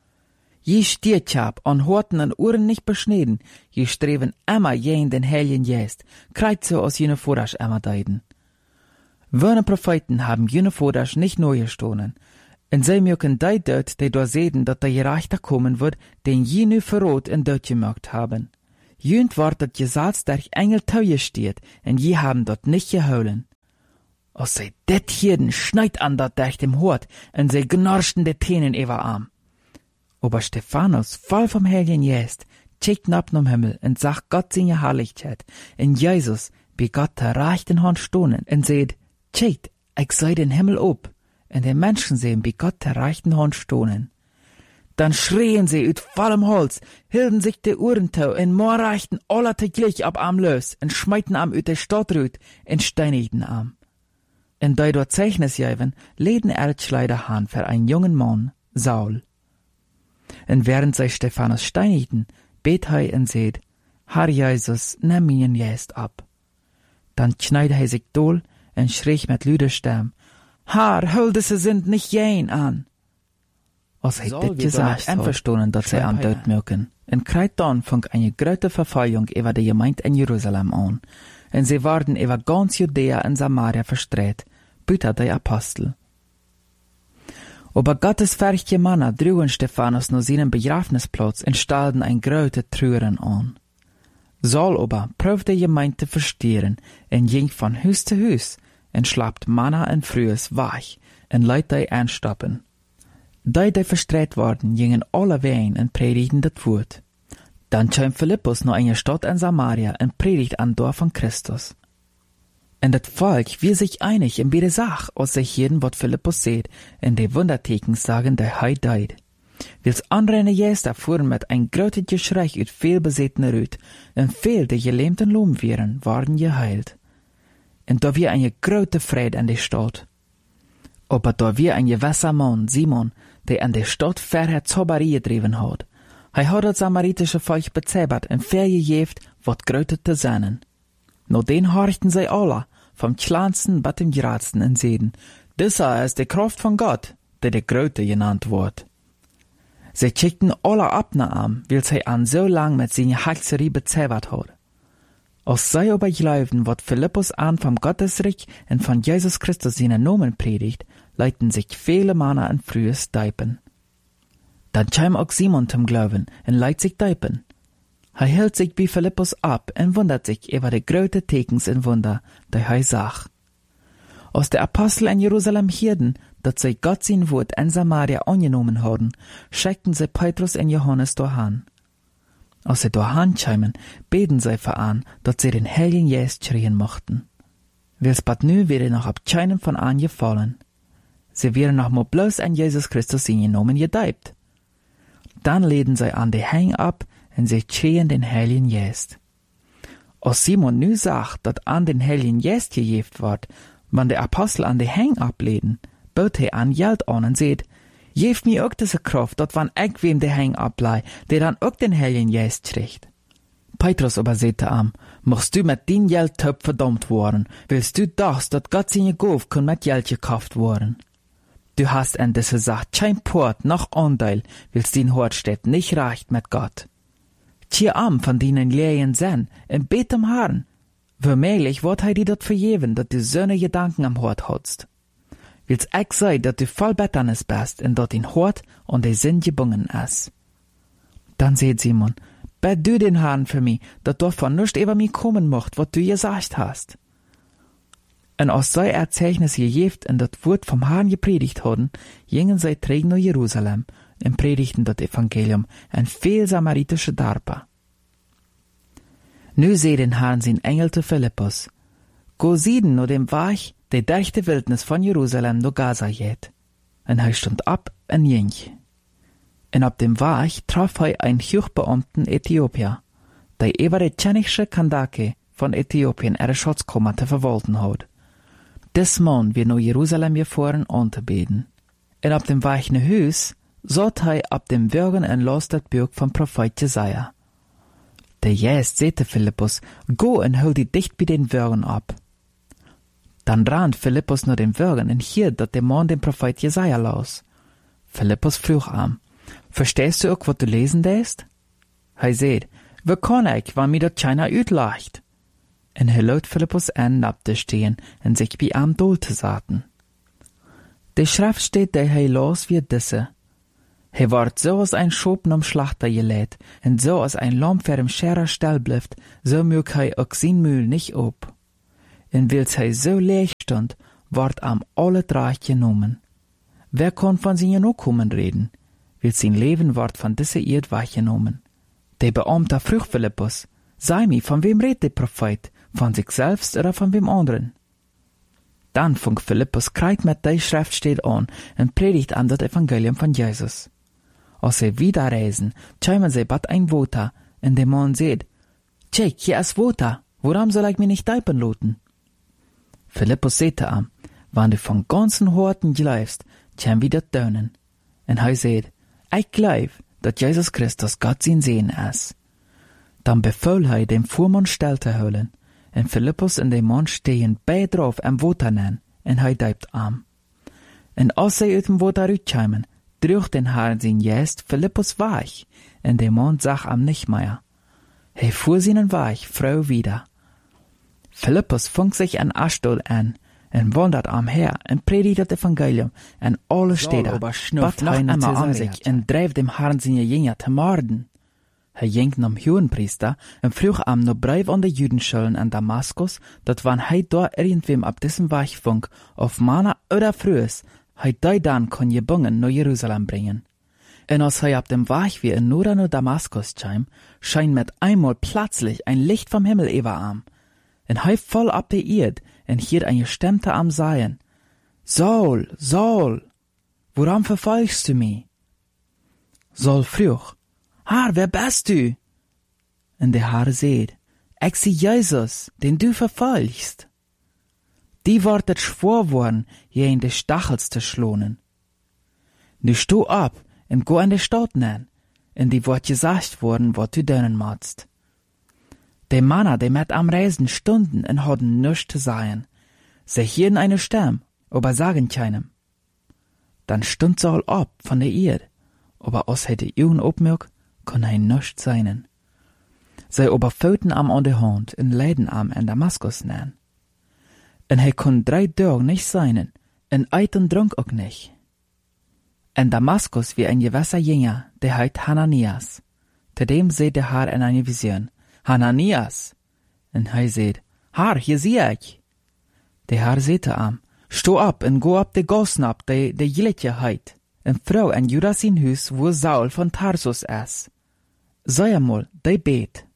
Je stiert hab an Horten und Ohren nicht beschnitten, je streben immer jen den Helien jest, kreit so aus jene Vorrasch immer deiden. Wöne Propheten haben jene Voders nicht neu gestohlen, En zij mögen die dort, die door zeden, dat de Rechter kommen wird, den je nu verrot en dort gemacht haben. Jünd wordt dat Gesetz der Engel teuer steht, en je haben dort nicht geholen. Als zij dit hierden, schneit an dat durch dem Hort, en zij gnorschten de Tenen über arm. Aber Stephanus, voll vom Heiligen Geist, checkt nab nom Himmel en sagt Gott seine Herrlichkeit, en Jesus, wie Gott der rechten Hand stohnen, en seht, checkt, ich sei den Himmel ob, en die Menschen sehen, wie Gott der rechten Hand stohnen. Dann schrien sie ut vollem Holz, hielden sich de Uhrentau en moorreichten aller teglich ab am los, en schmeiten am ut de Stadtrut, en steinigten am. En da dort Zeichnis jäven, leden Erzschleider han für einen jungen Mann, Saul. En während sie Stephanus steinigten, bet hij en seht, Herr Jesus, nimm ihn jetzt ab. Dann schneide hij sich dohl en schrie mit lüder Stimme, Herr, hülde sie sind nicht jen an. Als hij dit gesagt, einverstanden, dat zij aan dood mögen. En kreit dann fang eine grote Verfolgung über die Gemeinde in Jerusalem an. En sie waren über ganz Judäa en Samaria verstreut, büter die Apostel. Aber Gottes fertige Männer drugen Stephanus nur seinen Begrafnisplatz und stellten ein große Trüren an. Saul aber prüfte die Gemeinde zu verstehen und ging von Haus zu Haus und schlappt Männer und Frühes weich und leidt die anstoppen. Die verstreut worden, gingen alle wehen und predigten das Wort. Dann kam Philippus nach einer Stadt in Samaria und predigt an Dorf von Christus. Und das Volk wir sich einig in beide Sach, als sich jeden, wat Philippus seht, in die Wunderteken sagen, der hei deid. Wils andere Gäste fuhren mit ein großes Geschrei ut viel besetene Rüt, und viel der gelähmten Lohm wären, waren geheilt. Und da wir eine große Freude an die Stadt. Aber da wir ein gewisser Mann, Simon, der an die Stadt vorher Zauberie getrieben hat, hat das samaritische Volk bezebert und vergejeft, wat Gröte zu sein. Nur den horchten sie alle, vom kleinsten bis zum geradsten in Seden. Dieser ist die Kraft von Gott, der die Gröte genannt wird. Sie schickten alle ab nach ihm, weil sie an so lang mit seiner Hexerie bezebert hat. Als sie aber glauben, wat Philippus an vom Gottesreich und von Jesus Christus seinen Namen predigt, leiten sich viele Männer in frühes Deipen. Dann kam auch Simon zum Glauben und leitet sich Deipen. Er hält sich bei Philippus ab und wundert sich über die großen Tekens und Wunder, die er sah. Als die Apostel in Jerusalem hörten, dass sie Gott sein Wort in Samaria angenommen haben, schickten sie Petrus und Johannes dahin. Als sie dahin kamen, beten sie für an, dass sie den Heiligen Geist schreien mochten. Wils bad nu wäre noch ab keinem von an gefallen. Sie wären noch mal bloß an Jesus Christus in genommen gedeibt. Dann leden sie an die Hang ab, und sie schreien den Heiligen Geist. Als Simon nu sagt, dass an den Heiligen Geist gejeft wird, wenn die Apostel an die Hang ableden, bot er an Geld an und sagt, jeft mir auch diese Kraft, dass wann ich wem die Hang ablei, der dann auch den Heiligen Geist kriegt. Petrus aber sagte am, machst du mit den Geldtöpf verdammt worden, willst du dachtest, dass Gott seine Gauf kann mit Geld gekauft worden. Du hast in dieser Sache kein Port noch Anteil, willst den Hort steht nicht recht mit Gott. Tier am von denen Lehren sein, und bet am Herrn. Womöglich wird dir dort vergeben, dass du söhne Gedanken am Hort hast. Willst ich sei, dass du voll Betternis bist, und dort den Hort und der Sinn gebungen ist. Dann seht Simon, bet du den Herrn für mich, dass davon nicht über mich kommen mocht, was du gesagt hast. Und als sei Erzeichnis gejeft und das Wort vom Herrn gepredigt haben, gingen sie träg nach Jerusalem und predigten das Evangelium an viel samaritische Darper. Nu seh den Herrn sein Engel zu Philippus. Go sieden nur dem Weg, der durch die Wildnis von Jerusalem nach Gaza geht. Und er stund ab und ging. Und ab dem Weg traf er einen hochbeamten Äthiopier, der über die tschenische Kandake von Äthiopien ihre Schatzkammer zu verwalten hat. Des Mann wird nach Jerusalem gefahren anzubeten. Und ab dem Weg nach Haus sollt er ab dem Wirgen und las das Buch vom Prophet Jesaja. Der Geist sagte Philippus, go und hol die dicht bei den Wirgen ab. Dann rannt Philippus nach den Wirgen und hielt, dass der Mann den Prophet Jesaja las. Philippus frug ihm, verstehst du auch, was du lesen lässt? Er sagt, wie kann ich, wenn mir das keiner utlacht? Und er lädt Philippus an, abzustehen und sich bei ihm dohl zu saten. De Schrift steht, dat hij los wie disse. Hij wordt zo als ein Schopen am Schlachter geleidt, en zo als ein Lamm vor dem Scherer stell blijft, so mög hij ook zijn Mühl nicht op. En wils hij zo leeg stond, wordt am alle draag genomen. Wer kon van zijn genoegkommen reden? Wils zijn leven wordt van disse Eerd weggenomen. De Beamter vroeg Philippus, sei mi, von wem redt de Prophet? Von sich selbst oder von wem anderen? Dann fing Philippus kreit mit der Schriftstelle an und predigt an das Evangelium von Jesus. Als sie wieder reisen, kämen sie bad ein Water, und der Mann sagt, Check, hier ist Water, warum soll ich mich nicht teipen lassen? Philippus sagte ihm, wenn du von ganzen Horten glaubst, kämen wir das tun. Und er sagt, ich glaube, dass Jesus Christus Gott sein Sehen ist. Dann befahl er, dem Fuhrmann still zu holen, und Philippus und der Mann stehen beide drauf am Water nennen, und er deibt am. Und als sie aus dem Water rauskamen, drüch den Herrn sein Geist Philippus weich, und der Mann sah am nicht mehr. Er fuhr seinen Weg froh wieder. Philippus fing sich an Ashdod an, und wandert am her, und predigt das Evangelium, und alle Städte, bat einer an sich, und dreif dem Herrn seine Jünger zu morden. Er ging zum Hohenpriester und frug am noch Brief an die Judenschulen in Damaskus, dat wann er dort irgendwem ab diesem Weg funk, auf Mana oder Frühes, er die dann kann gebungen nach Jerusalem bringen. Und als er ab dem Weg wie in Norden nach Damaskus kam, scheint mit einmal plötzlich ein Licht vom Himmel über ihm. Und er voll ab der Erde und hielt eine Stimme am Sagen, Saul, Saul, warum verfolgst du mich? Saul frug, Herr, wer bist du? Und der Herr sagt, ich sei Jesus, den du verfolgst. Die wortet schwor worden, je in de Stachels zu schlonen. Nu sto ab und go in de Stadt nen, und die wort gesagt worden, wat du dönen magst. De Männer, die mit am Reisen stunden und hadden nichts zu sagen. Sie hielten eine Stimme, aber sagen keinem. Dann stund Saul ab von der Erde, aber als er die Augen aufmerkt, kann er nichts sein. Sie aber fühlten am an der Hand und leiden am in Damaskus nennen. Und er kon 3 Tage nicht sein, und eit und trank auch nicht. In Damaskus wie ein gewisser Jünger, der heißt Hananias. Zu dem seht der Herr in einer Vision, Hananias. Und er sagt, Herr, hier sehe ich. Der Herr sagte ihm, steh ab und go ab de Gossen ab, de Jiletje heit. Een Frau in Judas in Hus, wo Saul von Tarsus ist. Sei einmal, de bet.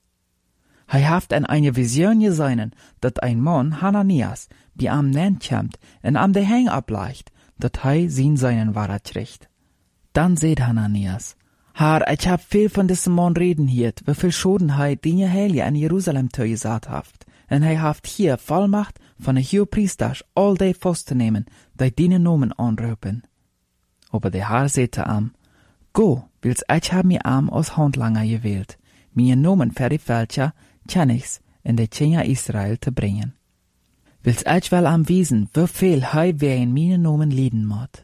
Er haft in eine Vision gesehen, dat ein Mann, Hananias, bei am Nenn kommt und am de Hang ableicht, dat seinen Wahrheit kriegt. Dann seht Hananias, Herr, ich hab viel von diesem Mann reden hiert, wie viel Schodenheit die Heilige in Jerusalem gesagt haft, und haft hier Vollmacht von der Hohepriester all de festzunehmen, die deine Nomen anrufen. Aber der Herr sagte ihm, Go, wils ich hab mir am aus Handlanger gewählt, mir Nomen für die Völker, kann ich's in die Kinder Israel zu bringen. Wils ich wel am wiesen, wie viel wer in meine Nomen lieden mod.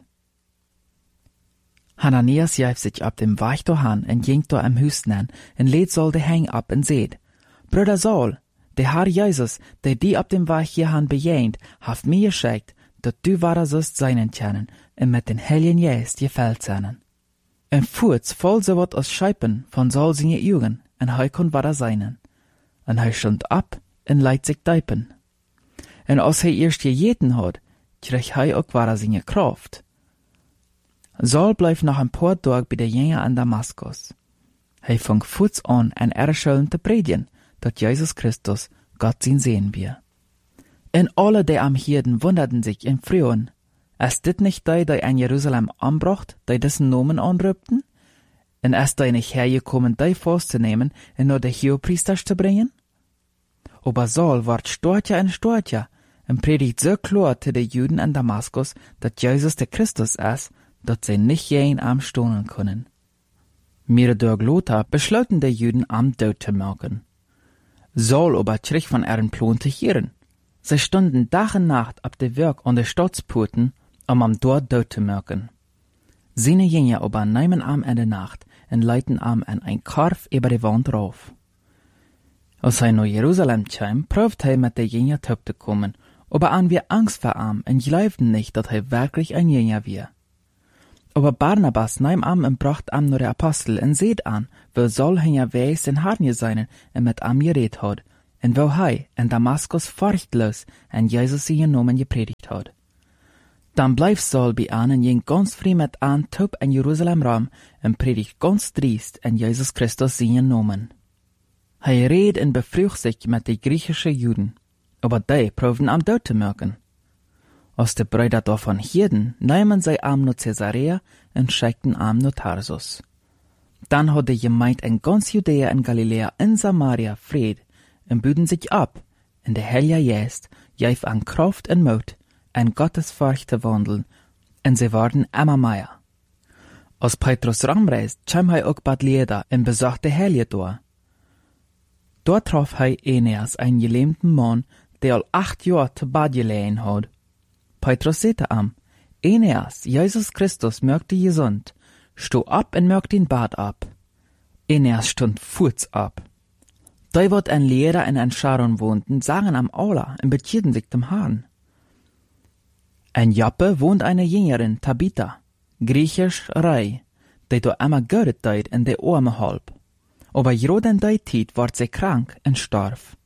Hananias jäf sich ab dem Weg dahin und ging da am Hus nen und lädt Saul de Hang ab und seht, Bruder Saul, der Herr Jesus, der die ab dem Weg hierhan bejähnt, haft mir geschickt, dat du wahrer sollst seinen können und mit den Heiligen Geist gefällt seinen. Und furz voll so wat aus Scheipen von Saul seine Augen, und er kon wahrer seinen. Und er stund ab und leidt sich deipen. Und als er erst gejeten hat, krieg er auch wahrer seine Kraft. Saul bleif noch ein paar Tage bei der Jünger an Damaskus. Er fang furz an, ein Erschöllen zu predigen, dat Jesus Christus Gott sein Sehen wir. Und alle, die am Hirden, wunderten sich im Frühen. Ist dit nicht die in Jerusalem anbracht, die dessen Nomen anrübten? Und ist die nicht hergekommen, die festzunehmen und nur die Hohepriester zu bringen? Aber Saul ward stärker und predigt so klar zu den Juden in Damaskus, dass Jesus der Christus ist, dass sie nicht jeden am stohnen können. Mir durch Lothar beschlossen die Juden am Tod zu machen. Saul aber krieg von ihren Plan zu hören. Sie stunden Tag und Nacht ab der Werk an der Stadtsporten, am dort Tod zu machen. Seine Jünger aber nehmen am in der Nacht und leiten am an ein Karf über die Wand rauf. Als er nach Jerusalem kam, prüft er mit der Jünger zu kommen, Aber an wir Angst vor ihm und glaubten nicht, dass er wirklich ein Jünger war. Aber Barnabas nahm am und bracht am nur der Apostel und seht an, wo soll er wees in Harnie sein und mit am geredet hat, und wo er in Damaskus furchtlos und Jesus in Namen gepredigt hat. Dann bleib Saul bei an und ging ganz früh mit an top in Jerusalem rum und predigt ganz driest in Jesus Christus in Namen. Er redet und befragt sich mit den griechischen Juden, aber die proben am Tod zu merken. Als die Brüder davon hörten, nahmen sie am nach Caesarea und schickten am nach Tarsus. Dann hat die Gemeinde in ganz Judäa und Galiläa in Samaria Fried und büden sich ab, in der Heilige Geist, gif an Kraft und Mut, in Gottes Furcht zu wandeln, und sie waren immer mehr. Als Petrus rumreist, kam er auch Bad Leda und besuchte die Heilige dort. Dort traf er Aeneas, einen gelähmten Mann, der al 8 Jahre zu Bad gelegen hat. Petrus sagte ihm, Aeneas, Jesus Christus mögt dich gesund, steh ab und mögt den Bad ab. Aeneas stund furz ab. Da wird ein Lehrer in ein Scharon wohnten, sagen am Allah und bekehrten sich dem Herrn. In Joppe wohnt eine Jüngerin, Tabitha, griechisch Rei, die do immer göret deut in de Arme halb. Aber gerade in der Zeit ward sie krank und starb.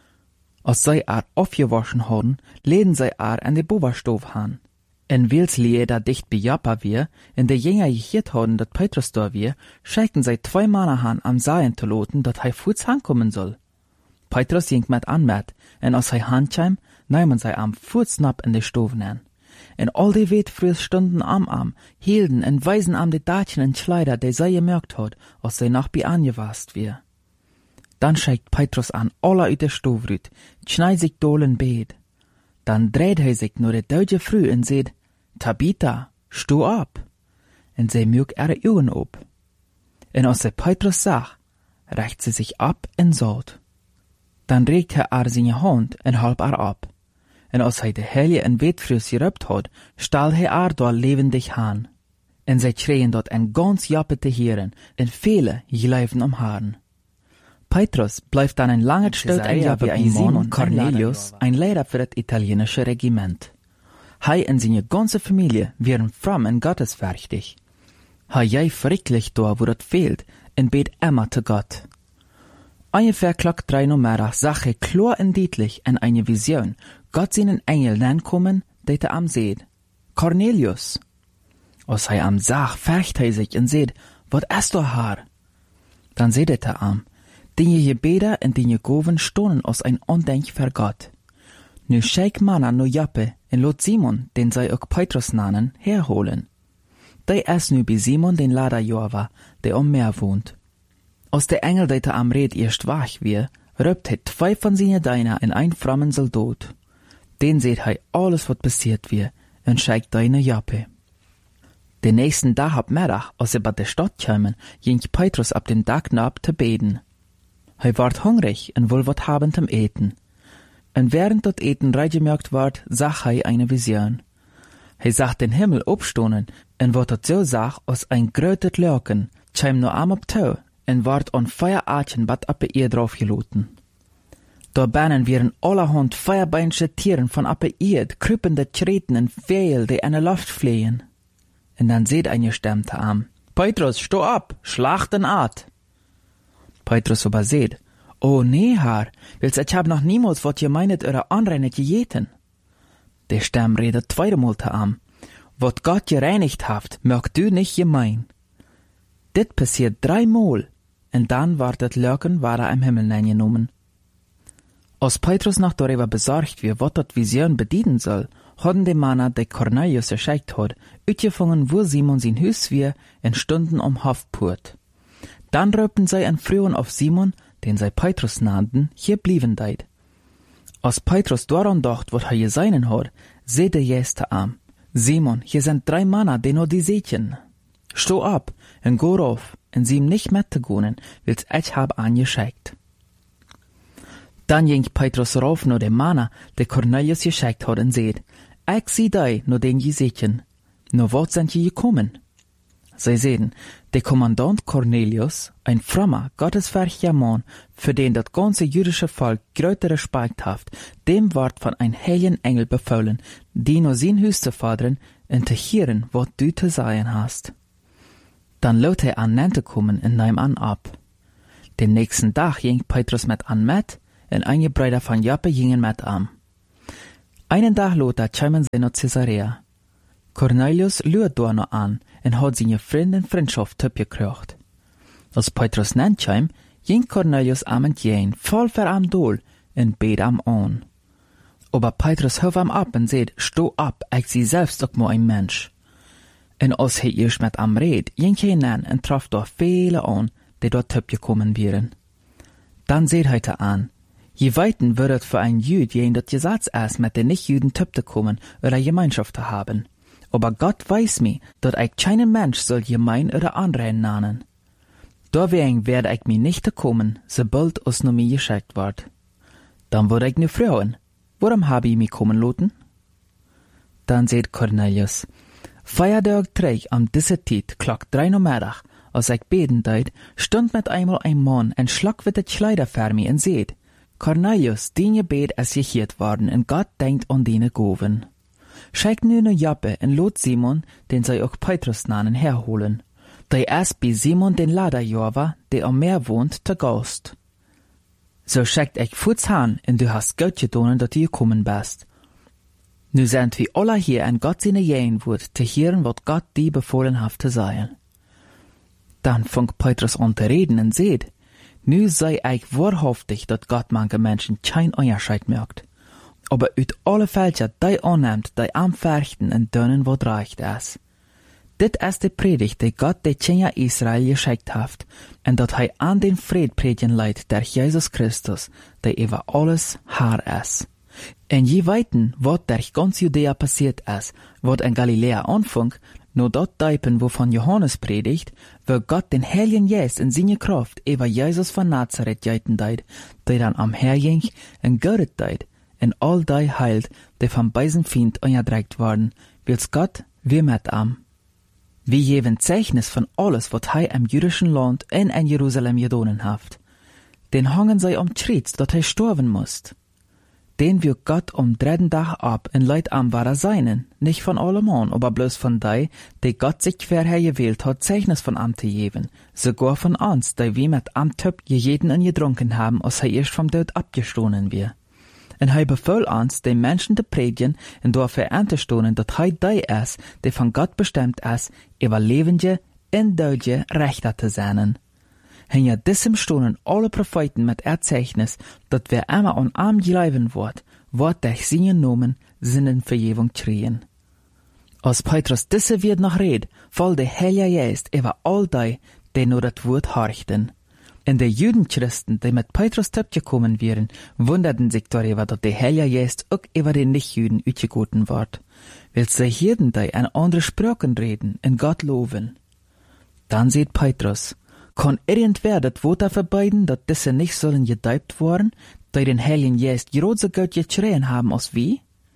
Als sie aufgewaschen hadden, leden sie an de Boberstove han. En wils Lieder dicht bei Joppa wir, in de Jünger gehört hadden, dat Petrus da wir, schickten sie 2 Männer han am Seien zu loten, dat er fuß hankommen soll. Petrus ging mit an mit, en als er hankam, nahmen sie am Fußnapp in de Stoven an. En all die Wetfrühs stunden am, hielten en weisen am de Datchen en Kleider, die sie gemerkt hat, als sie noch bei angewast wir. Dann schickt Petrus an alle uit de Stovrüt, schneid sich dolen Beet. Dann dreht er sich nur de deutsche Früh und seht, Tabitha, steh ab. Und sie mögt ihre Augen op. Und als sie Petrus sah, reicht sie sich ab und sagt. Dann regt er seine Hand und halb ab. Und als er die Heilige in Wetfrühs geröpt hat, stahl er dort lebendig an. Und sie schreien dort ein ganz Joppe zu hören, und viele gelaufen Haaren. Petrus bleibt dann ein langer Zeit in Joppe wie ein Simon Cornelius, ein Lehrer für das italienische Regiment. Er und seine ganze Familie wären fromm und gottesfürchtig. Er jäi fricklich da, wo das fehlt, und bet immer zu Gott. Ungefähr klock 3 Uhr mittags sah er klar und deutlich in eine Vision Gott seinen Engel nankommen, der am seht. Cornelius. Als er am sah, färcht er sich und seht, wat ist da haar? Dann seht er am, die Gebete und die Goven stohnen aus ein Undenk für Gott. Nu schick Manna no Joppe und lot Simon, den sei auch Petrus nannen, herholen. Der ist nu bei Simon den Lader Jova, der am Meer wohnt. Als der Engel, der am Red erst wach wir, röpt er 2 von seinen Diener in ein frommen Soldat. Den seht er alles, was passiert wir, und schickt deine Joppe. Den nächsten Tag ab Mittag, als sie bei der Stadt kamen, ging Petrus ab den Dach ab zu beten. Er ward hungrig und wohl wat haben zum Eten. Und während das Eten reingemerkt ward, sah er eine Vision. Er sah den Himmel abstohnen, und wat dat so sah, als ein grötet Lörken, kam nur am ab Tau, und ward an Feuerarchen bat ab ihr drauf geloten. Da bannen wären allerhand feuerbeinsche Tieren von ab ihr, krüppende Treten und Vögel, die in der Luft fliehen. Und dann seht eine Stimme am, Petrus, steh ab, schlag den Art. Petrus aber seht, oh nee, Herr, willst ich hab noch niemals wat ihr meinet eure Anreine gejeten. Der Stamm redet 2. Mal am, wat Gott gereinigt haft, mögt du nicht gemein. Dit passiert 3 Mal, und dann ward das Lörken im Himmel eingenommen. Als Petrus noch darüber besorgt wie wat dat Vision bedienen soll, hadden die Männer, die Cornelius erschickt hat, uitgefangen, wo Simon sein Hüs wir, in Stunden Hofpurt. Dann röpten sie en Frühen auf Simon, den sie Petrus nannten, hier blieben deit. Als Petrus daran dacht, wat er geseinen hat, seht der Jeste am, Simon, hier sind 3 Männer, die nur die sehtchen. Steh ab, und go rauf, und sie ihm nicht mitzugonen, wils ich hab angeschickt. Dann ging Petrus rauf nur dem Männer, der Cornelius geschickt hat, und seht, ich sieh dei nur den Jesechen. Nur wat sind je gekommen? sie sehen, der Kommandant Cornelius, ein frommer, gottesfürchtiger Mann, für den das ganze jüdische Volk größte Respekt haft, dem ward von ein heiligen Engel befohlen, die nur sein Haus zu fordern und zu hören, was du zu sagen hast. Dann lot er an Nente kommen und nahm an ab. Den nächsten Tag ging Petrus mit an mit, und einige Brüder von Joppe gingen mit an. Einen Tag lot er kämen sie nach Caesarea. Cornelius luert da noch an und hat seine Freunde und Freundschaft gekriegt. Als Petrus nennt kam, ging Cornelius am entgegen, voll für am Dol, und bet am an. Aber Petrus hört am ab und sagt, steh ab, ich sie selbst auch mal ein Mensch. Und als er erst mit am red, ging er hinein und traf da viele an, die dort gekommen wären. Dann seht er an, je weiten würdet für ein Jüd jen das Gesetz ist, mit den Nicht-Jüden zu kommen oder Gemeinschaft zu haben. Aber Gott weiß mir, dass ich keinen Mensch soll gemein oder anrennen nennen. Deswegen werde ich mir nicht kommen, sobald es nur mir geschickt wird. Dann würde ich nur fragen, warum habe ich mich kommen lassen? Dann sagt Cornelius, Feiertag träg am diese Zeit, klock 3 Uhr Mittag, als ich beten deut, stund mit einmal ein Mann und schlag mit der Kleider für mich und seht, Cornelius, dein Gebet ist gehört worden und Gott denkt an deine Goven. Schickt nu ne Joppe und lot Simon, den sie auch Petrus nannen, herholen. Der ist bei Simon den Laderjörver, der am Meer wohnt, zu Gast. So schickt ich Fuß han und du hast Gott getan, dass du gekommen bist. Nu sind wir alle hier und Gott seine Jähen wird, zu hören, was Gott dir befohlen hat zu sagen. Dann fängt Petrus an zu reden und seht, nu sei ich wahrhaftig, dass Gott manche Menschen kein Unterschied merkt. Aber uit alle Fälscher, die annimmt, die am Verchten und denen, was recht ist. Dit ist die Predigt, die Gott die Kinder Israel geschickt hat, und dat er an den Fried predigen leidt, der Jesus Christus, der über alles Herr ist. En je weiten, wat der ganz Judäa passiert ist, wat in Galiläa anfing, nur dort Deipen, wovon Johannes predigt, wo Gott den Heiligen Geist in seine Kraft über Jesus von Nazareth geiten deit, der dann am Herrging und Gott deit, en all die heilt, die vom beisen Feind angedrückt worden, wils Gott wie mit am. Wie jeven Zeichnis von alles, wat er im jüdischen Land und in Jerusalem gedonen haft. Den hangen sei Triez, dat er sterben musst. Den wird Gott am 3. Tag ab in Leid am war seinen, nicht von allemann, aber bloß von die Gott sich verhergewählt hat, Zeichnis von am zu geben, sogar von uns, die wir mit am Töp jeden und getrunken haben, als er erst vom Tod abgestohlen wir. Und er befahl uns, den Menschen zu predigen und dafür anzustohlen, dass er der ist, der von Gott bestimmt ist, über lebende und döde Rechter zu sein. Und ja diesem stohlen alle Propheten mit Erzeichnis, dass wer immer an arm geleben wird durch seinen Namen Sinnen Vergebung kriegen. Als Petrus diese wird noch red, fall der Heilige Geist über all die nur das Wort horchten. Und die Judenchristen, die mit Petrus gekommen wären, wunderten sich darüber, dass der Heilige Geist auch über den Nichtjuden ausgegoten wird, weil sie hierden die an andere Sprachen reden und Gott loben. Dann sieht Petrus, kann irgendwer das Wort verbeiden, dass diese nicht sollen gedeibt worden, die den Heiligen Geist gerade so gut geschrien haben als wir?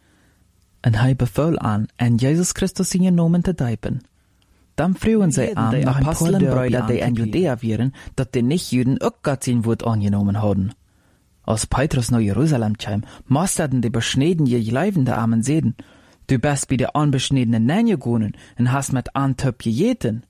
Und er befahl an Jesus Christus in ihren Namen zu deiben. Dann frühen sie an, nach ein paar Brüder, die in Judäa wären, dass die Nichtjuden auch Gott sein Wort angenommen haben. Als Petrus nach Jerusalem kam, musterten die beschneden je Leibende Armen sehen, du bist bei der unbeschniedenen Nähe gegangen und hast mit Antöp gejeten.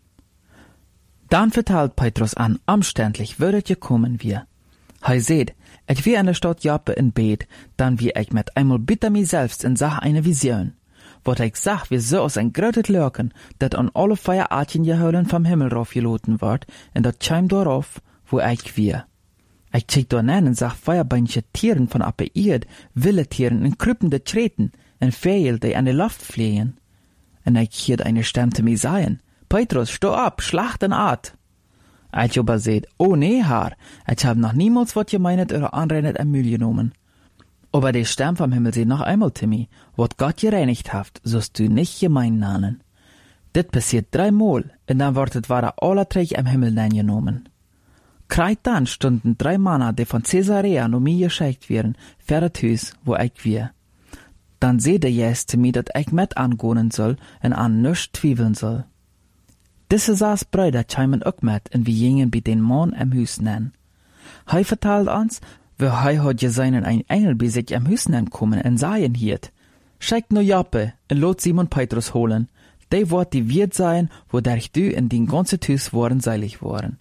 Dann verteilt Petrus an, umständlich würdet ihr kommen wir. Er seht, ich wie in der Stadt Joppe in Bet, dann wie ich mit einmal bitte mir selbst in Sache eine Vision. Wat ich sag, wie so aus ein grötet Lurken, dat an alle Feierartchen geholen vom Himmel raufgeloten ward, und dat scheim darauf, wo ich wir. Ich check da nen und sag Feuerbeinche Tieren von ab der Erd, wilde Tieren und krüppende Treten, und Vögel, die an die Luft fliegen. Und ich hiert eine Stimme zu mir sagen, Petrus, steh ab, schlacht en Art. Ich aber seht, oh nee, Herr, ich hab noch niemals wat gemeinet oder anrennet am Müll genommen. Aber der Stern vom Himmel seht noch einmal, Timmy, wat Gott gereinigt haft, sollst du nicht gemein nannen. Dit passiert 3 Mal, und dann wortet war aller Träg am Himmel genommen. Kreit dann stunden 3 Männer, die von Caesarea no mir geschickt wären, für das Haus, wo ich wir. Dann seht der Jesus zu mir, dat ich mit angehen soll und an nichts zweifeln soll. Diese saas Brüder chimen ook met en wie gingen bij den Mann am Huis nennen. Hij vertelt ons, wie hij had gesehen ein Engel bij sich am Huis nennen kommen en sagen hiert, schickt no Joppe en lot Simon Petrus holen, die wordt die Wirt sein, wodurch du in den ganzen Huis worden seilig worden.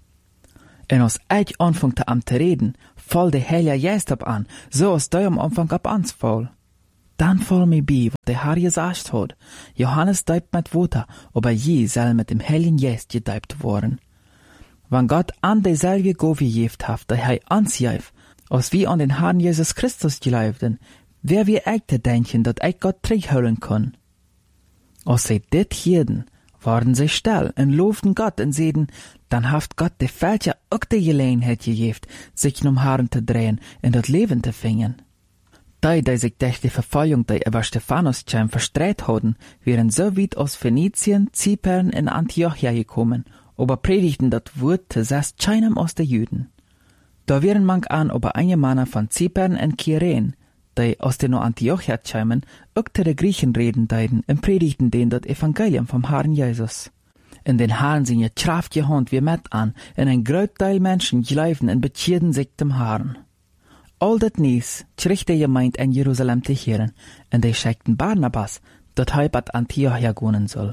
En als ich anfangte am te reden, fall de Heilige Geist ab an, so als du am Anfang ab ans fall. Dann fall mir bei, was der Herr gesagt hat. Johannes deibt mit Wasser, aber je soll mit dem Heiligen Geist gedeibt worden. Wenn Gott an derselbe Gabe gegeben hat, der er uns gibt, als wir an den Herrn Jesus Christus glaubten, wer wir echt denken, dass ich Gott zurückholen kann. Als sie dit hierden, waren sie still und lobten Gott und seiden, dann haft Gott de Fälscher auch die Gelegenheit gegeben, sich um Herren zu drehen und das Leben zu fingen. Die sich durch die Verfolgung, die über Stephanus verstreut hatten, wären so weit aus Phönizien, Zypern und Antiochia gekommen, aber predigten das Wort zuerst keinem aus den Juden. Da wären manch an aber einige Männer von Zypern und Kyrene, die aus den Antiochia kämen, auch zu den Griechen reden deuten und predigten denen das Evangelium vom Herrn Jesus. In den Herrn sind je Kraft gehand wie mit an, und ein Großteil Menschen glauben und bekehren sich dem Herrn. All dat Nies kriegt die Gemeinde in Jerusalem zu hören, und die schickten Barnabas, dat hij bei Antiochia gehen soll.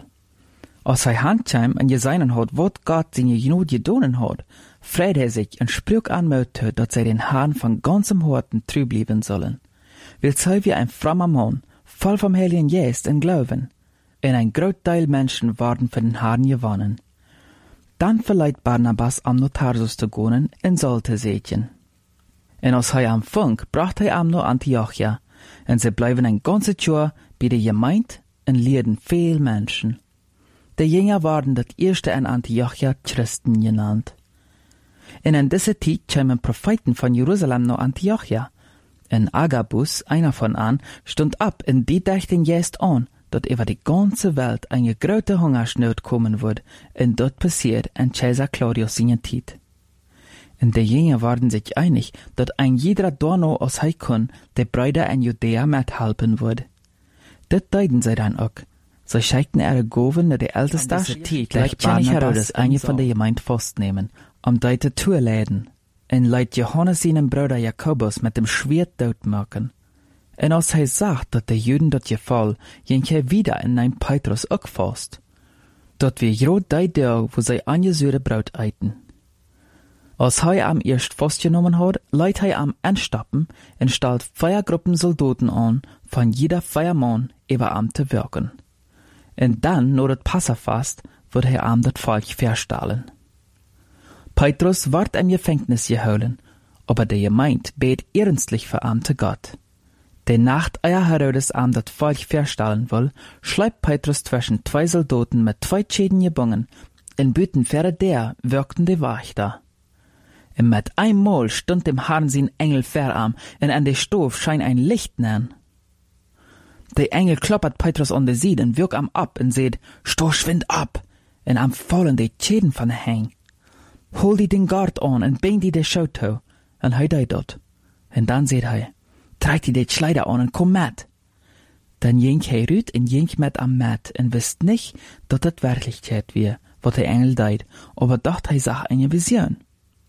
Als hij handkam und gesehen hat, was Gott seine Not gedonen hat, freut er sich und sprach an Mut, dass sie den Herrn von ganzem Herzen treu bleiben sollen. Weil sei wie ein frommer Mann, voll vom Heiligen Geist und Glauben, und ein Großteil Menschen waren für den Herrn gewonnen. Dann verleiht Barnabas am Tarsus zu gehen und sollte sehen. Und als hij am Funk, brachte hij am nach Antiochia, und sie bleiben ein ganzes Jahr bei der Gemeinde und lehrten viel Menschen. Die Jünger waren das erste in Antiochia Christen genannt. Und in dieser Zeit kamen Propheten von Jerusalem nach Antiochia. Und Agabus, einer von an, stund ab und die dachten jetzt an, dass über die ganze Welt eine große Hungersnot kommen wird, und dort passiert in Caesar Claudius seine Zeit. Und die Jünger waren sich einig, dass ein jeder Donau aus Heikon die Brüder in Judäa mithelfen würde. Das deuten sie dann auch. Sie schickten ihre Gaben nach der Ältesten, gleich König Herodes eine von der Gemeinde festnehmen, die zu Tour leiden, und leit Johannes seinen Bruder Jakobus mit dem Schwert tot machen. Und als er sagt, dass die Juden das gefallen, ging er wieder in ein Petrus auch fast. Dort wir grad die Tag, wo sie angesührte Brot eiten. Als er am erst festgenommen hat, leitet er am Endstappen und stellt 4 Gruppen Soldaten an, von jeder 4 Mann über am zu wirken. Und dann, nur das Passafast, wird er am das Volk verstahlen. Petrus ward im Gefängnis geholen, aber der Gemeinde bet ernstlich für am zu Gott. Die Nacht, Herodes am das Volk verstahlen will, schleibt Petrus zwischen 2 Soldaten mit 2 Schäden gebunden, und büten für der wirkten die Wächter. Und mit einmal stund dem Herrn sein Engel verarm, und an der Stof scheint ein Licht nähen. Der Engel kloppert Petrus an der Seite und wirkt am ab und seht, steh schwind ab, und am fallen die Schäden von der Hang. Hol die den Gard an und bring die der Schauto, und hei dei dort. Und dann seht hei, trag die die Kleider an und komm mit. Dann ging hei rüt und ging mit am Mat und wisst nicht, dass das Wirklichkeit wär, was der Engel deit, aber dacht hei sah eine Vision.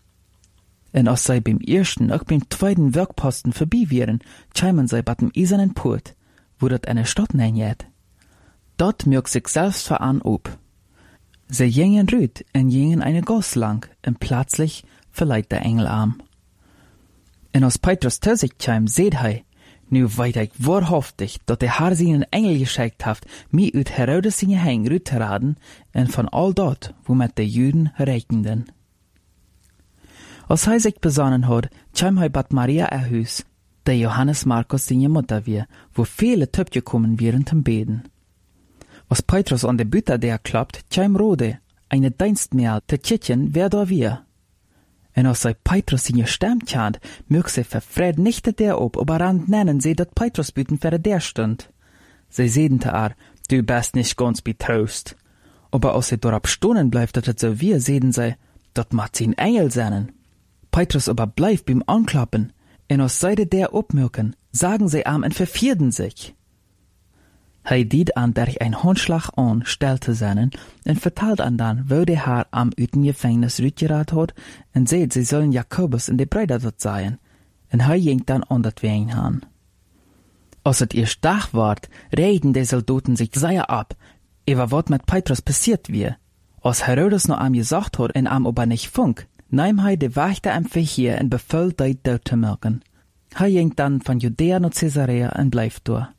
Und als sie beim ersten, auch beim zweiten Werkposten vorbei wären, kämen sie bei dem eisernen Port, wo dort eine Stadt nennt. Dort mög sich selbst veran ob. Sie gingen rüt und gingen eine Gass lang, und plötzlich verleiht der Engel arm. Und als Petrus zu sich kam, seht hei, nu weit ich wahrhaftig, dass der Herr seinen Engel geschickt hat, mir ut Herodes seine Hang rüt zu raten, und von all dort, womit die Juden rechneten. Als hij sich besonnen hat, kam hij bat Maria Hus, der Johannes Markus seine Mutter war, wo viele Töpfe kommen wären zum Beten. Als Petrus an der Bütte der klappt, kam Rode, eine Dienstmägd, zu kicken, wer da wir. Und als sei Petrus seine Stimme kennt, mög sie verfred nicht der ob, aber rand nennen sie, dass Petrus Büten für der stund. Sie sehen zu du bist nicht ganz betrost. Aber als sie dort stunden bleibt, dass es so wir, sehen sie, dat macht sie ein Engel sein. Petrus aber bleibt beim Anklappen, und aus Seite der obmürken, sagen sie am und verfierden sich. Hij diet aan durch ein Handschlag an, still te zijn, en vertelt aan dan, wo de haar am uten Gefängnis rütgeraad hat, en seht, sie sollen Jakobus en de Brüder dort sein. En hij ging dan onder twee aan. Als het eerst dag wordt, reden de Soldaten sich sehr ab, über wat mit Petrus passiert wie. Als Herodes noch am gesagt hat en am aber nicht funk, nahm hij de Wächter am Verheer en befiehlt die dood te melken. Hij ging dann von Judäa nach Caesarea en bleef door.